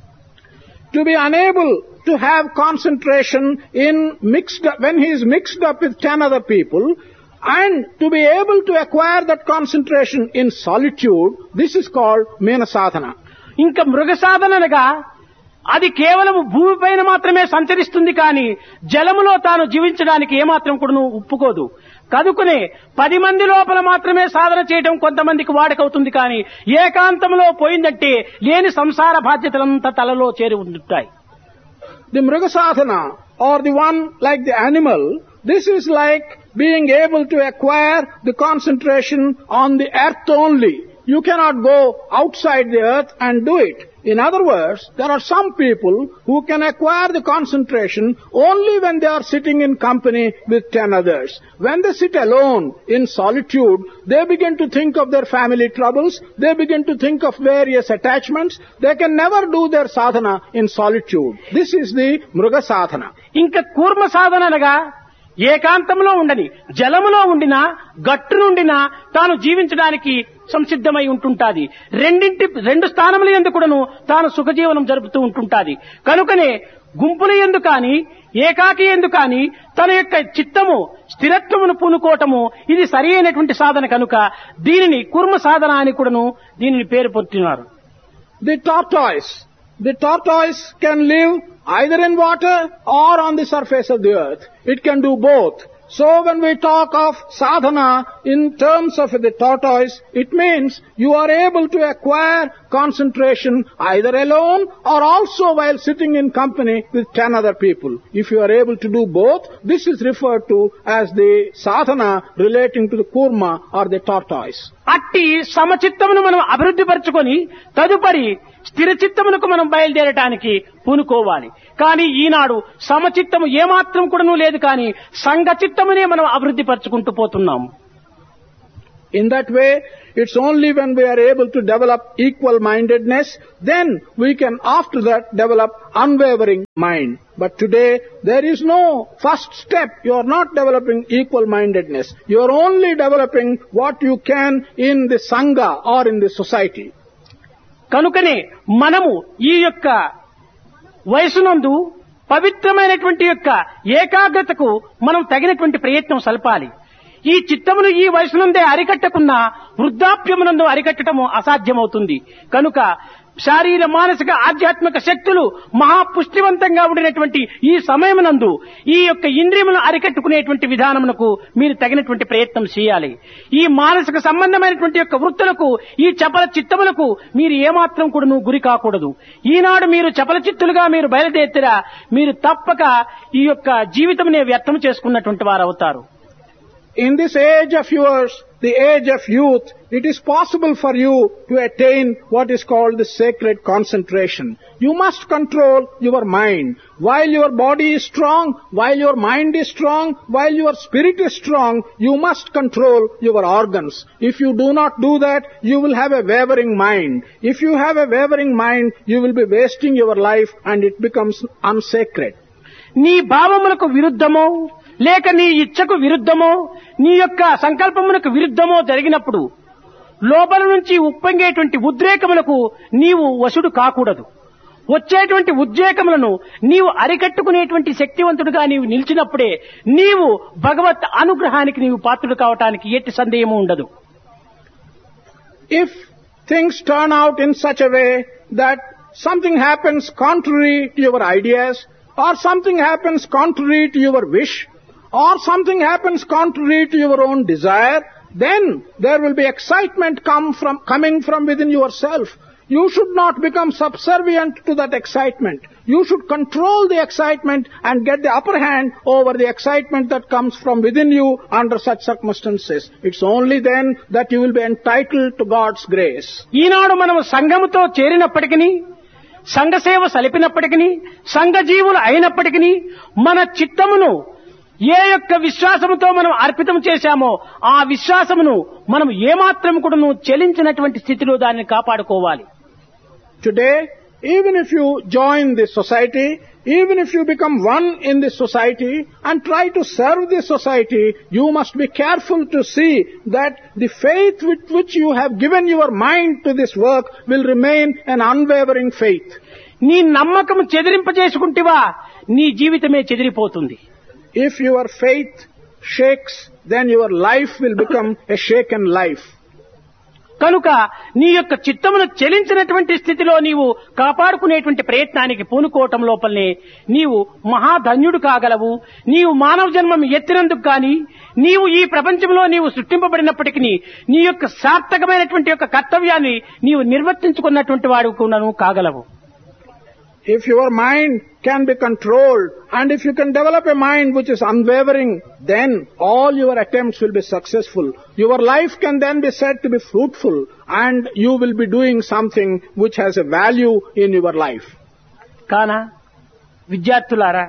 To be unable to have concentration when he is mixed up with 10 other people, and to be able to acquire that concentration in solitude, this is called Meena sadhana. ఇంకా మృగ సాధన అనగా అది కేవలం భూమిపైన మాత్రమే సంచరిస్తుంది కానీ జలములో తాను జీవించడానికి ఏమాత్రం కూడా ఒప్పుకోదు. కనుకనే 10 మంది లోపల మాత్రమే సాధన చేయడం కొంతమందికి వాడకవుతుంది. కానీ ఏకాంతంలో పోయిందంటే లేని సంసార బాధ్యతలంతా తలలో చేరి ఉంటాయి. The mruga sadhana, or the one like the animal, this is like being able to acquire the concentration on the earth only. You cannot go outside the earth and do it. In other words, there are some people who can acquire the concentration only when they are sitting in company with 10 others. When they sit alone in solitude, they begin to think of their family troubles, they begin to think of various attachments. They can never do their sadhana in solitude. This is the mruga sadhana. ఇంకా కూర్మ సాధన అనగా ఏకాంతంలో ఉండని జలములో ఉండినా గట్టు నుండినా తాను జీవించడానికి సంసిద్ధమై ఉంటుంటాది. 2 స్థానముల యందు కూడాను తాను సుఖజీవనం జరుపుతూ ఉంటుంటాది. కనుకనే గుంపుల యందు కానీ ఏకాకి ఎందుకు కానీ తన యొక్క చిత్తము స్థిరత్వమును పూనుకోవటము ఇది సరి అయినటువంటి సాధన కనుక దీనిని కుర్మ సాధన అని కూడాను దీనిని పేరు పొందుతున్నారు. The tortoise can live either in water or on the surface of the earth. It can do both. So when we talk of sadhana in terms of the tortoise, it means you are able to acquire concentration either alone or also while sitting in company with 10 other people. If you are able to do both, this is referred to as the sadhana relating to the kurma or the tortoise. అట్టి సమచిత్తమును మనం అభివృద్ధి పరచుకొని తదుపరి స్థిర చిత్తమునకు మనం బయలుదేరటానికి పూనుకోవాలి. కానీ ఈనాడు సమచిత్తము ఏమాత్రం కూడాను లేదు, కానీ సంఘ చిత్తమునే మనం అభివృద్ధి పరచుకుంటూ పోతున్నాము. In that way, it's only when we are able to develop equal-mindedness, then we can after that develop unwavering mind. But today, there is no first step. You are not developing equal-mindedness. You are only developing what you can in the Sangha or in the society. కనుకనే మనము ఈ యొక్క వయసునందు పవిత్రమైనటువంటి యొక్క ఏకాగ్రతకు మనం తగినటువంటి ప్రయత్నం సల్పాలి. ఈ చిత్తమును ఈ వయసునందే అరికట్టకున్నా వృద్ధాప్యమునందు అరికట్టడము అసాధ్యమవుతుంది. కనుక శారీర మానసిక ఆధ్యాత్మిక శక్తులు మహాపుష్టివంతంగా ఉండినటువంటి ఈ సమయమునందు ఈ యొక్క ఇంద్రియములను అరికట్టుకునేటువంటి విధానమునకు మీరు తగినటువంటి ప్రయత్నం చేయాలి. ఈ మానసిక సంబంధమైనటువంటి యొక్క వృత్తులకు ఈ చపల చిత్తములకు మీరు ఏమాత్రం కూడాను గురి కాకూడదు. ఈనాడు మీరు చపల చిత్తులుగా మీరు బయలుదేరితేరా మీరు తప్పక ఈ యొక్క జీవితమునే వ్యర్థం చేసుకున్నటువంటి వారు అవుతారు. In this age of yours, the age of youth, it is possible for you to attain what is called the sacred concentration. You must control your mind. While your body is strong, while your mind is strong, while your spirit is strong, you must control your organs. If you do not do that, you will have a wavering mind. If you have a wavering mind, you will be wasting your life and it becomes unsacred. నీ భావములకు విరుద్ధమో లేక నీ ఇచ్చకు విరుద్ధమో నీ యొక్క సంకల్పమునకు విరుద్ధమో జరిగినప్పుడు లోపల నుంచి ఉప్పొంగేటువంటి ఉద్రేకములకు నీవు వశుడు కాకూడదు. వచ్చేటువంటి ఉద్రేకములను నీవు అరికట్టుకునేటువంటి శక్తివంతుడుగా నీవు నిలిచినప్పుడే నీవు భగవత్ అనుగ్రహానికి నీవు పాత్రుడు కావటానికి ఎట్టి సందేహము ఉండదు. If things turn out in such a way that something happens contrary to your ideas, or something happens contrary to your wish, or something happens contrary to your own desire, then there will be excitement coming from within yourself. You should not become subservient to that excitement. You should control the excitement and get the upper hand over the excitement that comes from within you under such circumstances. It's only then that you will be entitled to God's grace. ఈనాడు మనం సంఘముతో చేరినప్పటికీ సంఘ సేవ సలిపినప్పటికీ సంఘ జీవులు అయినప్పటికీ మన చిత్తమును ఏ యొక్క విశ్వాసముతో మనం అర్పితం చేశామో ఆ విశ్వాసమును మనం ఏమాత్రం కూడా చెలించినటువంటి స్థితిలో దానిని కాపాడుకోవాలి. Today, even if you join this society, even if you become one in this society and try to serve this society, you must be careful to see that the faith with which you have given your mind to this work will remain an unwavering faith. నీ నమ్మకం చెదిరింపజేసుకుంటేవా నీ జీవితమే చెదిరిపోతుంది. If your faith shakes, then your life will become a shaken life. కనుక నీ యొక్క చిత్తమును చెలించినటువంటి స్థితిలో నీవు కాపాడుకునేటువంటి ప్రయత్నానికి పూనుకోవటం లోపలనే నీవు మహాధన్యుడు కాగలవు. నీవు మానవ జన్మం ఎత్తినందుకు కానీ నీవు ఈ ప్రపంచంలో నీవు సృష్టింపబడినప్పటికీ నీ యొక్క సార్థకమైనటువంటి యొక్క కర్తవ్యాన్ని నీవు నిర్వర్తించుకున్నటువంటి వాడు కూడాను కాగలవు. If your mind can be controlled and if you can develop a mind which is unwavering, then all your attempts will be successful. Your life can then be said to be fruitful and you will be doing something which has a value in your life. కానా విద్యార్థులారా,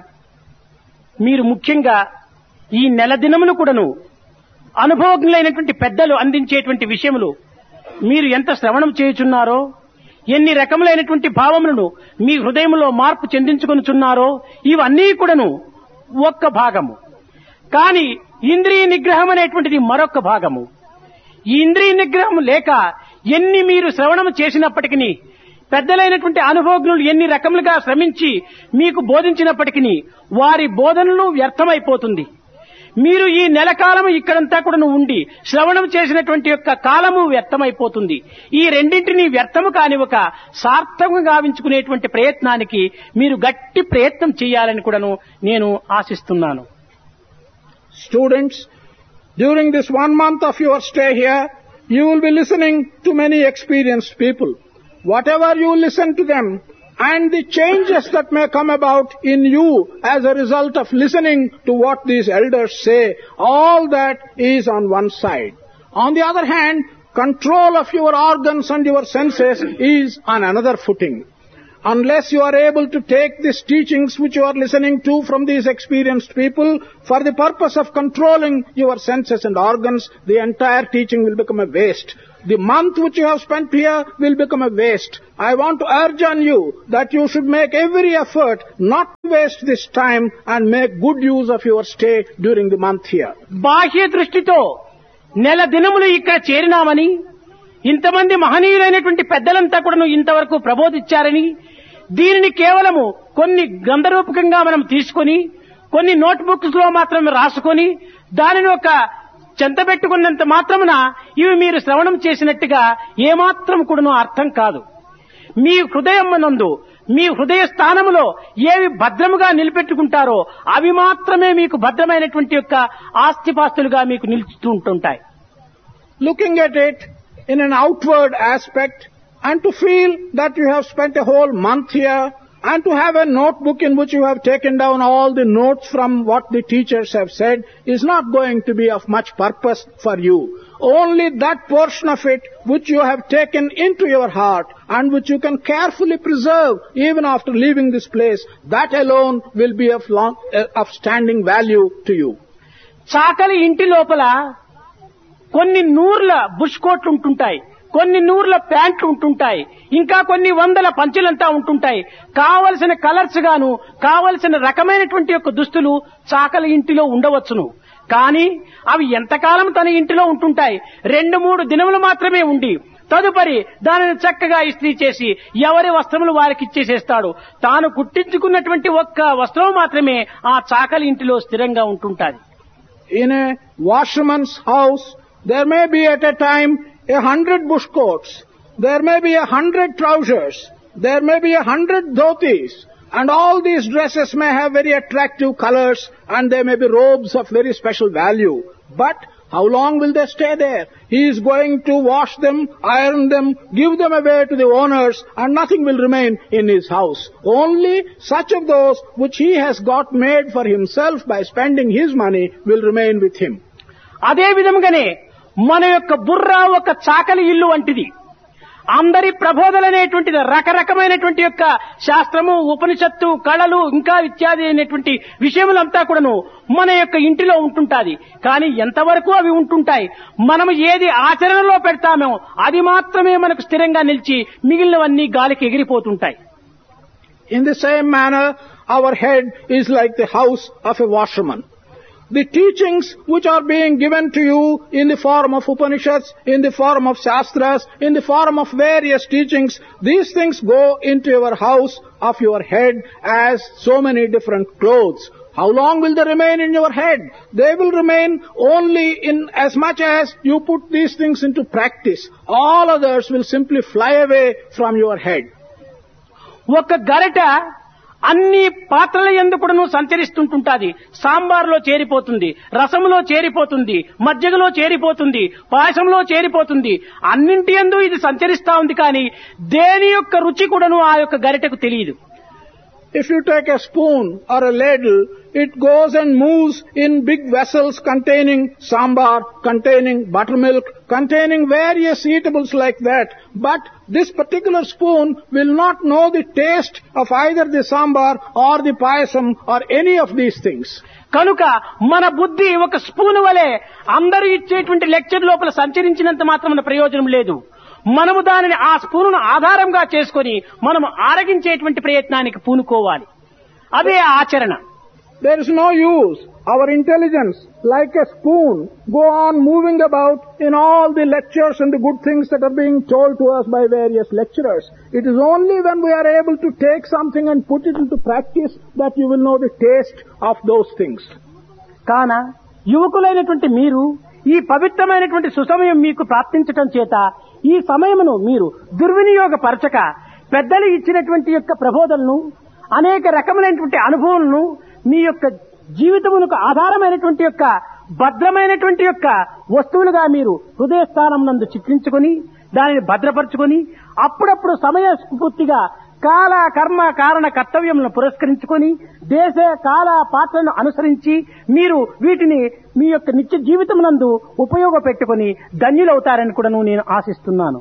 మీరు ముఖ్యంగా ఈ నెల దినములు కూడాను అనుభవజ్ఞులైనటువంటి పెద్దలు అందించేటువంటి విషయములు మీరు ఎంత శ్రవణం చేయుచున్నారో, ఎన్ని రకములైనటువంటి భావములను మీ హృదయంలో మార్పు చెందించుకొనుచున్నారో ఇవన్నీ కూడాను ఒక్క భాగము. కానీ ఇంద్రియ నిగ్రహం అనేటువంటిది మరొక భాగము. ఈ ఇంద్రియ నిగ్రహం లేక ఎన్ని మీరు శ్రవణము చేసినప్పటికీ పెద్దలైనటువంటి అనుభవజ్ఞులు ఎన్ని రకములుగా శ్రమించి మీకు బోధించినప్పటికీ వారి బోధనలు వ్యర్థమైపోతుంది. మీరు ఈ నెల కాలము ఇక్కడంతా కూడా ఉండి శ్రవణం చేసినటువంటి యొక్క కాలము వ్యర్థమైపోతుంది. ఈ రెండింటినీ వ్యర్థము కానివ్వక సార్థకంగా గావించుకునేటువంటి ప్రయత్నానికి మీరు గట్టి ప్రయత్నం చేయాలని కూడాను నేను ఆశిస్తున్నాను. Students, during this 1 month of your stay here, you will be listening to many experienced people. Whatever you listen to them and the changes that may come about in you as a result of listening to what these elders say, all that is on one side. On the other hand, control of your organs and your senses is on another footing. Unless you are able to take these teachings which you are listening to from these experienced people for the purpose of controlling your senses and organs, the entire teaching will become a waste. The month which you have spent here will become a waste. I want to urge on you that you should make every effort not to waste this time and make good use of your stay during the month here. బాహ్య దృష్టితో నెల దినములు ఇక్కడ చేరినామని, ఇంతమంది మహనీయులైనటువంటి పెద్దలంతా కూడా ఇంతవరకు ప్రబోధించారని, దీనిని కేవలము కొన్ని గ్రంథరూపకంగా మనం తీసుకొని కొన్ని నోట్బుక్స్ లో మాత్రమే రాసుకొని దానిని ఒక చెంతబెట్టుకున్నంత మాత్రమున ఇవి మీరు శ్రవణం చేసినట్టుగా ఏమాత్రం కూడాను అర్థం కాదు. మీ హృదయం నందు మీ హృదయ స్థానములో ఏవి భద్రముగా నిలబెట్టుకుంటారో అవి మాత్రమే మీకు భద్రమైనటువంటి యొక్క ఆస్తిపాస్తులుగా మీకు నిలుస్తూ ఉంటుంటాయి. Looking at it in an outward aspect, and to feel that you have spent a whole month here, and to have a notebook in which you have taken down all the notes from what the teachers have said, is not going to be of much purpose for you. Only that portion of it which you have taken into your heart and which you can carefully preserve even after leaving this place, that alone will be of standing value to you. చాకలి ఇంటి లోపల కొన్ని నూర్ల bush కోట్లు ఉంటుంటాయి, కొన్ని నూర్ల ప్యాంట్లు ఉంటుంటాయి, ఇంకా కొన్ని వందల పంచులంతా ఉంటుంటాయి. కావలసిన కలర్స్ గాను కావలసిన రకమైనటువంటి యొక్క దుస్తులు చాకలి ఇంటిలో ఉండవచ్చును. కానీ అవి ఎంతకాలం తన ఇంటిలో ఉంటుంటాయి? 2-3 దినములు మాత్రమే ఉండి తదుపరి దానిని చక్కగా ఇస్త్రీ చేసి ఎవరి వస్త్రములు వారికి ఇచ్చేసేస్తాడు. తాను కుట్టించుకున్నటువంటి ఒక్క వస్త్రం మాత్రమే ఆ చాకలి ఇంటిలో స్థిరంగా ఉంటుంటాది. In a washerman's house, there may be at a time 100 bush coats, there may be 100 trousers, there may be 100 dhotis, and all these dresses may have very attractive colors and they may be robes of very special value. But how long will they stay there? He is going to wash them, iron them, give them away to the owners, and nothing will remain in his house. Only such of those which he has got made for himself by spending his money will remain with him. అదే విధంగానే మన యొక్క బుర్ర ఒక చాకలి ఇల్లు వంటిది. అందరి ప్రబోధననేటువంటిది రకరకమైనటువంటి యొక్క శాస్త్రము, ఉపనిషత్తు, కళలు ఇంకా ఇత్యాది అయినటువంటి విషయములంతా కూడాను మన యొక్క ఇంటిలో ఉంటుంటాది. కానీ ఎంతవరకు అవి ఉంటుంటాయి? మనము ఏది ఆచరణలో పెడతామో అది మాత్రమే మనకు స్థిరంగా నిలిచి మిగిలినవన్నీ గాలికి ఎగిరిపోతుంటాయి. In the same manner, our head is like the house of a washerman. The teachings which are being given to you in the form of Upanishads, in the form of Shastras, in the form of various teachings, these things go into your house of your head as so many different clothes. How long will they remain in your head? They will remain only in as much as you put these things into practice. All others will simply fly away from your head. ఒక గరిట అన్ని పాత్రల యందు కూడాను సంచరిస్తుంటుంటాది. సాంబార్లో చేరిపోతుంది, రసములో చేరిపోతుంది, మజ్జిగలో చేరిపోతుంది, పాయసంలో చేరిపోతుంది. అన్నింటి యందు ఇది సంచరిస్తా ఉంది. కానీ దేని యొక్క రుచి కూడాను ఆ యొక్క గరిటకు తెలియదు. If you take a spoon or a ladle, it goes and moves in big vessels containing sambar, containing buttermilk, containing various eatables like that. But this particular spoon will not know the taste of either the sambar or the payasam or any of these things. కనుక మన బుద్ధి ఒక spoon వలె అందరూ ఇచ్చేటువంటి lecture లోపల సంచరించినంత మాత్రమే ప్రయోజనం లేదు. మనము దానిని ఆ స్పూనును ఆధారంగా చేసుకొని మనము ఆరగించేటువంటి ప్రయత్నానికి పూనుకోవాలి. అదే ఆచరణ. There is no use. Our intelligence, like a spoon, go on moving about in all the lectures and the good things that are being told to us by various lecturers. It is only when we are able to take something and put it into practice that you will know the taste of those things. కాన యువకులైనటువంటి మీరు ఈ పవిత్రమైనటువంటి సుసమయం మీకు ప్రాప్తించటం చేత ఈ సమయమును మీరు దుర్వినియోగపరచక పెద్దలు ఇచ్చినటువంటి యొక్క ప్రబోధనను అనేక రకములైనటువంటి అనుభవాలను మీ యొక్క జీవితమునకు ఆధారమైనటువంటి యొక్క భద్రమైనటువంటి యొక్క వస్తువులుగా మీరు హృదయస్థానం నందు చిత్రించుకొని దానిని భద్రపరచుకొని అప్పుడప్పుడు సమయ స్ఫూర్తిగా కాల కర్మ కారణ కర్తవ్యములను పురస్కరించుకొని దేశ కాల పాత్రను అనుసరించి మీరు వీటిని మీ యొక్క నిత్య జీవితం నందు ఉపయోగపెట్టుకొని ధన్యులవుతారని కూడా నేను ఆశిస్తున్నాను.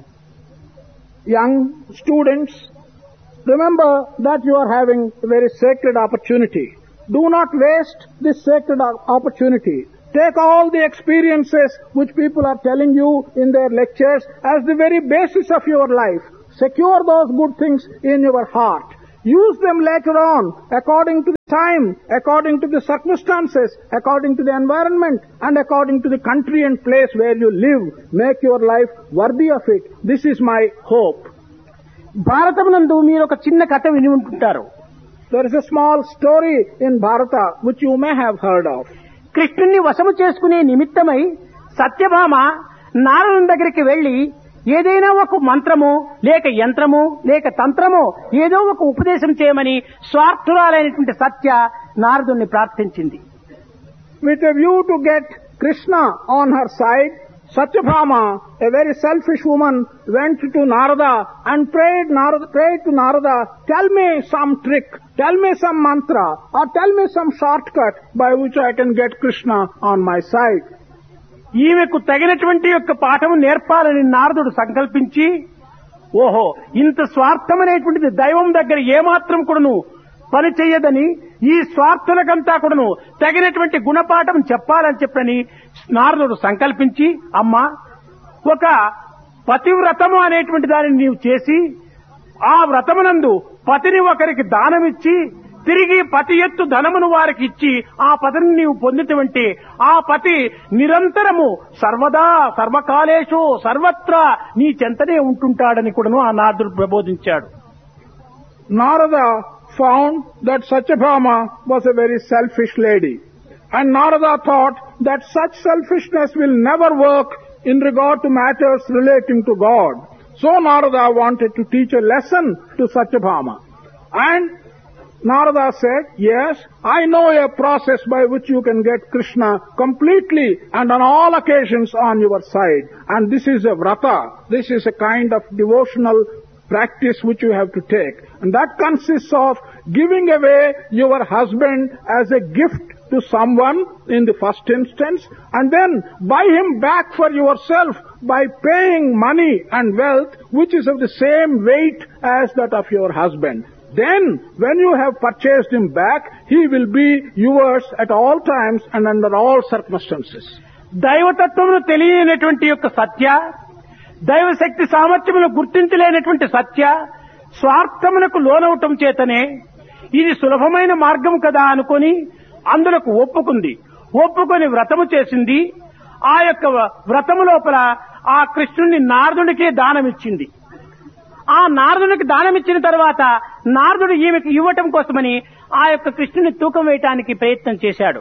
Young students, remember that you are having a very sacred opportunity. Do not waste this sacred opportunity. Take all the experiences which people are telling you in their lectures as the very basis of your life. Secure those good things in your heart. Use them later on according to the time, according to the circumstances, according to the environment, and according to the country and place where you live. Make your life worthy of it. This is my hope. భారతమునందు మీరు ఒక చిన్న కథ విని ఉంటుంటారు. There is a small story in Bharata which you may have heard of. కృష్ణుణ్ణి వశము చేసుకునే నిమిత్తమై సత్యభామ నారదుని దగ్గరికి వెళ్లి ఏదైనా ఒక మంత్రమో లేక యంత్రమో లేక తంత్రమో ఏదో ఒక ఉపదేశం చేయమని స్వార్థురాలైనటువంటి సత్య నారదుని ప్రార్థించింది. With a view to get Krishna on her side, Satyabhama, a very selfish woman, went to Narada and prayed to Narada, tell me some trick, tell me some mantra, or tell me some shortcut by which I can get Krishna on my side. ఈమెకు తగినటువంటి యొక్క పాఠము నేర్పాలని నారదుడు సంకల్పించి, ఓహో ఇంత స్వార్థమనేటువంటిది దైవం దగ్గర ఏమాత్రం కూడాను పని చెయ్యదని ఈ స్వార్థులకంతా కూడాను తగినటువంటి గుణపాఠం చెప్పాలని చెప్పని నారదుడు సంకల్పించి, అమ్మా ఒక పతివ్రతము అనేటువంటి దానిని నీవు చేసి ఆ వ్రతమునందు పతిని ఒకరికి దానమిచ్చి తిరిగి పతి ఎత్తు ధనమును వారికి ఇచ్చి ఆ పతిని నీవు పొందినటువంటి ఆ పతి నిరంతరము సర్వదా సర్వకాలేషు సర్వత్రా నీ చెంతనే ఉంటుంటాడని కూడాను ఆ నారదుడు ప్రబోధించాడు. Narada found that Satyabhama was a very selfish lady, and Narada thought that such selfishness will never work in regard to matters relating to God. So Narada wanted to teach a lesson to Satyabhama, and Narada said, yes, I know a process by which you can get Krishna completely and on all occasions on your side. And this is a vrata. This is a kind of devotional practice which you have to take. And that consists of giving away your husband as a gift to someone in the first instance, and then buy him back for yourself by paying money and wealth which is of the same weight as that of your husband. Then, when you have purchased him back, he will be yours at all times and under all circumstances. దైవతత్వమును తెలియనటువంటి యొక్క సత్య, దైవశక్తి సామర్థ్యమును గుర్తించలేనటువంటి సత్య స్వార్థమునకు లోనవటం చేతనే ఇది సులభమైన మార్గం కదా అనుకొని అందులకు ఒప్పుకొని వ్రతము చేసింది. ఆ యొక్క వ్రతము లోపల ఆ కృష్ణుని నారదునికే దానమిచ్చింది. ఆ నారదునికి దానమిచ్చిన తర్వాత నారదుడు ఈమెకు ఇవ్వటం కోసమని ఆ యొక్క కృష్ణుని తూకం వేయటానికి ప్రయత్నం చేశాడు.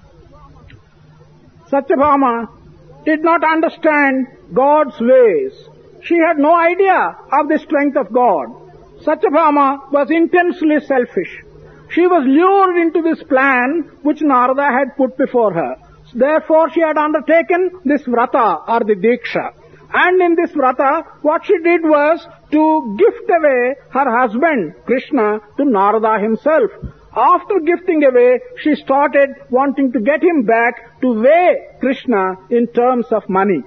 Satyabhama did not understand God's ways. She had no idea of the strength of God. Satyabhama was intensely selfish. She was lured into this plan which Narada had put before her. Therefore she had undertaken this vrata or the diksha. And in this vrata, what she did was to gift away her husband, Krishna, to Narada himself. After gifting away, she started wanting to get him back to weigh Krishna in terms of money.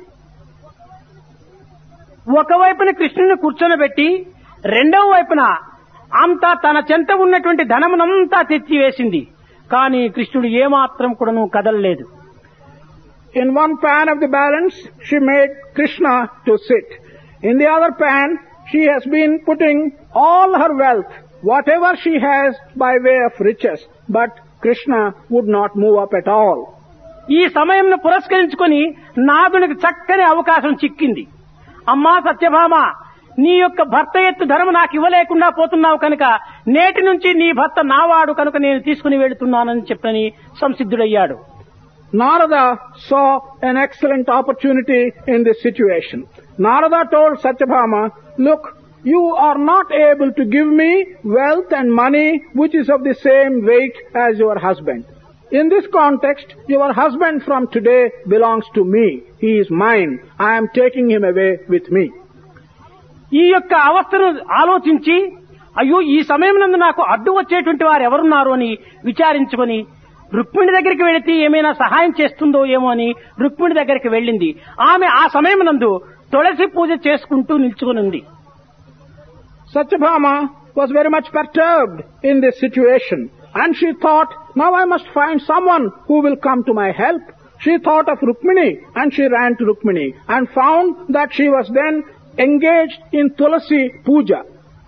ఒకవైపున కృష్ణుని కూర్చొనబెట్టి రెండవ వైపున అంతా తన చెంత ఉన్నటువంటి ధనమునంతా తెచ్చివేసింది. కానీ కృష్ణుడు ఏమాత్రం కూడాను కదలలేదు. In one pan of the balance, she made Krishna to sit. In the other pan, she has been putting all her wealth, whatever she has by way of riches. But Krishna would not move up at all. ఈ సమయంను పురస్కరించుకొని నాదునికి చక్కని అవకాశం చిక్కింది. అమ్మా సత్యభామ, నీ యొక్క భర్త ఎత్తు ధర్మ నాకు ఇవ్వలేకుండా పోతున్నావు కనుక నేటి నుంచి నీ భర్త నావాడు కనుక నేను తీసుకుని వెళుతున్నానని చెప్పని సంసిద్ధుడయ్యాడు. Narada saw an excellent opportunity in this situation. Narada told Satyabhama, look, you are not able to give me wealth and money which is of the same weight as your husband. In this context, your husband from today belongs to me. He is mine. I am taking him away with me. ఈ యొక్క అవస్థను ఆలోచించి అయ్యో ఈ సమయమునందు నాకు అడ్డు వచ్చేటువంటి వారు ఎవరున్నారు అని విచారించుకొని రుక్మిణి దగ్గరికి వెళితే ఏమైనా సహాయం చేస్తుందో ఏమో అని రుక్మిణి దగ్గరికి వెళ్ళింది. ఆమె ఆ సమయమునందు తులసి పూజ చేసుకుంటూ నిల్చుకొని ఉంది. Satyabhama was very much perturbed in this situation, and she thought, now I must find someone who will come to my help. She thought of Rukmini, and she ran to Rukmini and found that she was then engaged in Tulasi Puja.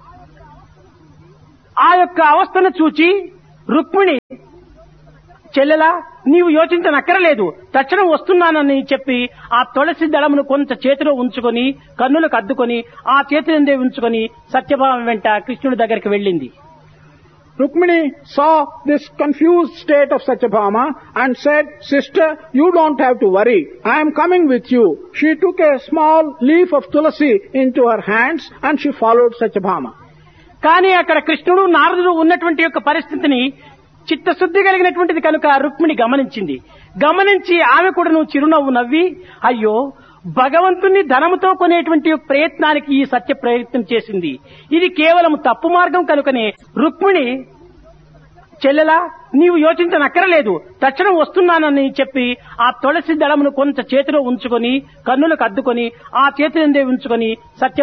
ఆ యొక్క అవస్థను చూచి రుక్మిణి, చెల్లెలా నీవు యోచించనక్కరలేదు, తక్షణం వస్తున్నానని చెప్పి ఆ తులసి దళమును కొంత చేతిలో ఉంచుకొని కన్నులకు అద్దుకొని ఆ చేతిని ఉంచుకొని సత్యభామ వెంట కృష్ణుడి దగ్గరికి వెళ్ళింది. Rukmini saw this confused state of Satyabhama and said, sister, you don't have to worry. I am coming with you. She took a small leaf of tulasi into her hands and she followed Satyabhama. కానీ అక్కడ కృష్ణుడు నారదుడు ఉన్నటువంటి యొక్క పరిస్థితిని చిత్తశుద్ధి కలిగినటువంటిది కనుక రుక్మిణి గమనించింది. గమనించి ఆమె కూడా చిరునవ్వు నవ్వి, అయ్యో భగవంతుని ధనముతో కొనేటువంటి ప్రయత్నానికి ఈ సత్య ప్రయత్నం చేసింది, ఇది కేవలం తప్పు మార్గం కనుకనే రుక్మిణి, చెల్లెలా నీవు యోచించనక్కరలేదు, తక్షణం వస్తున్నానని చెప్పి ఆ తులసి దళమును కొంత చేతిలో ఉంచుకొని కన్నులకు అద్దుకొని ఆ చేతిని ఉంచుకొని సత్య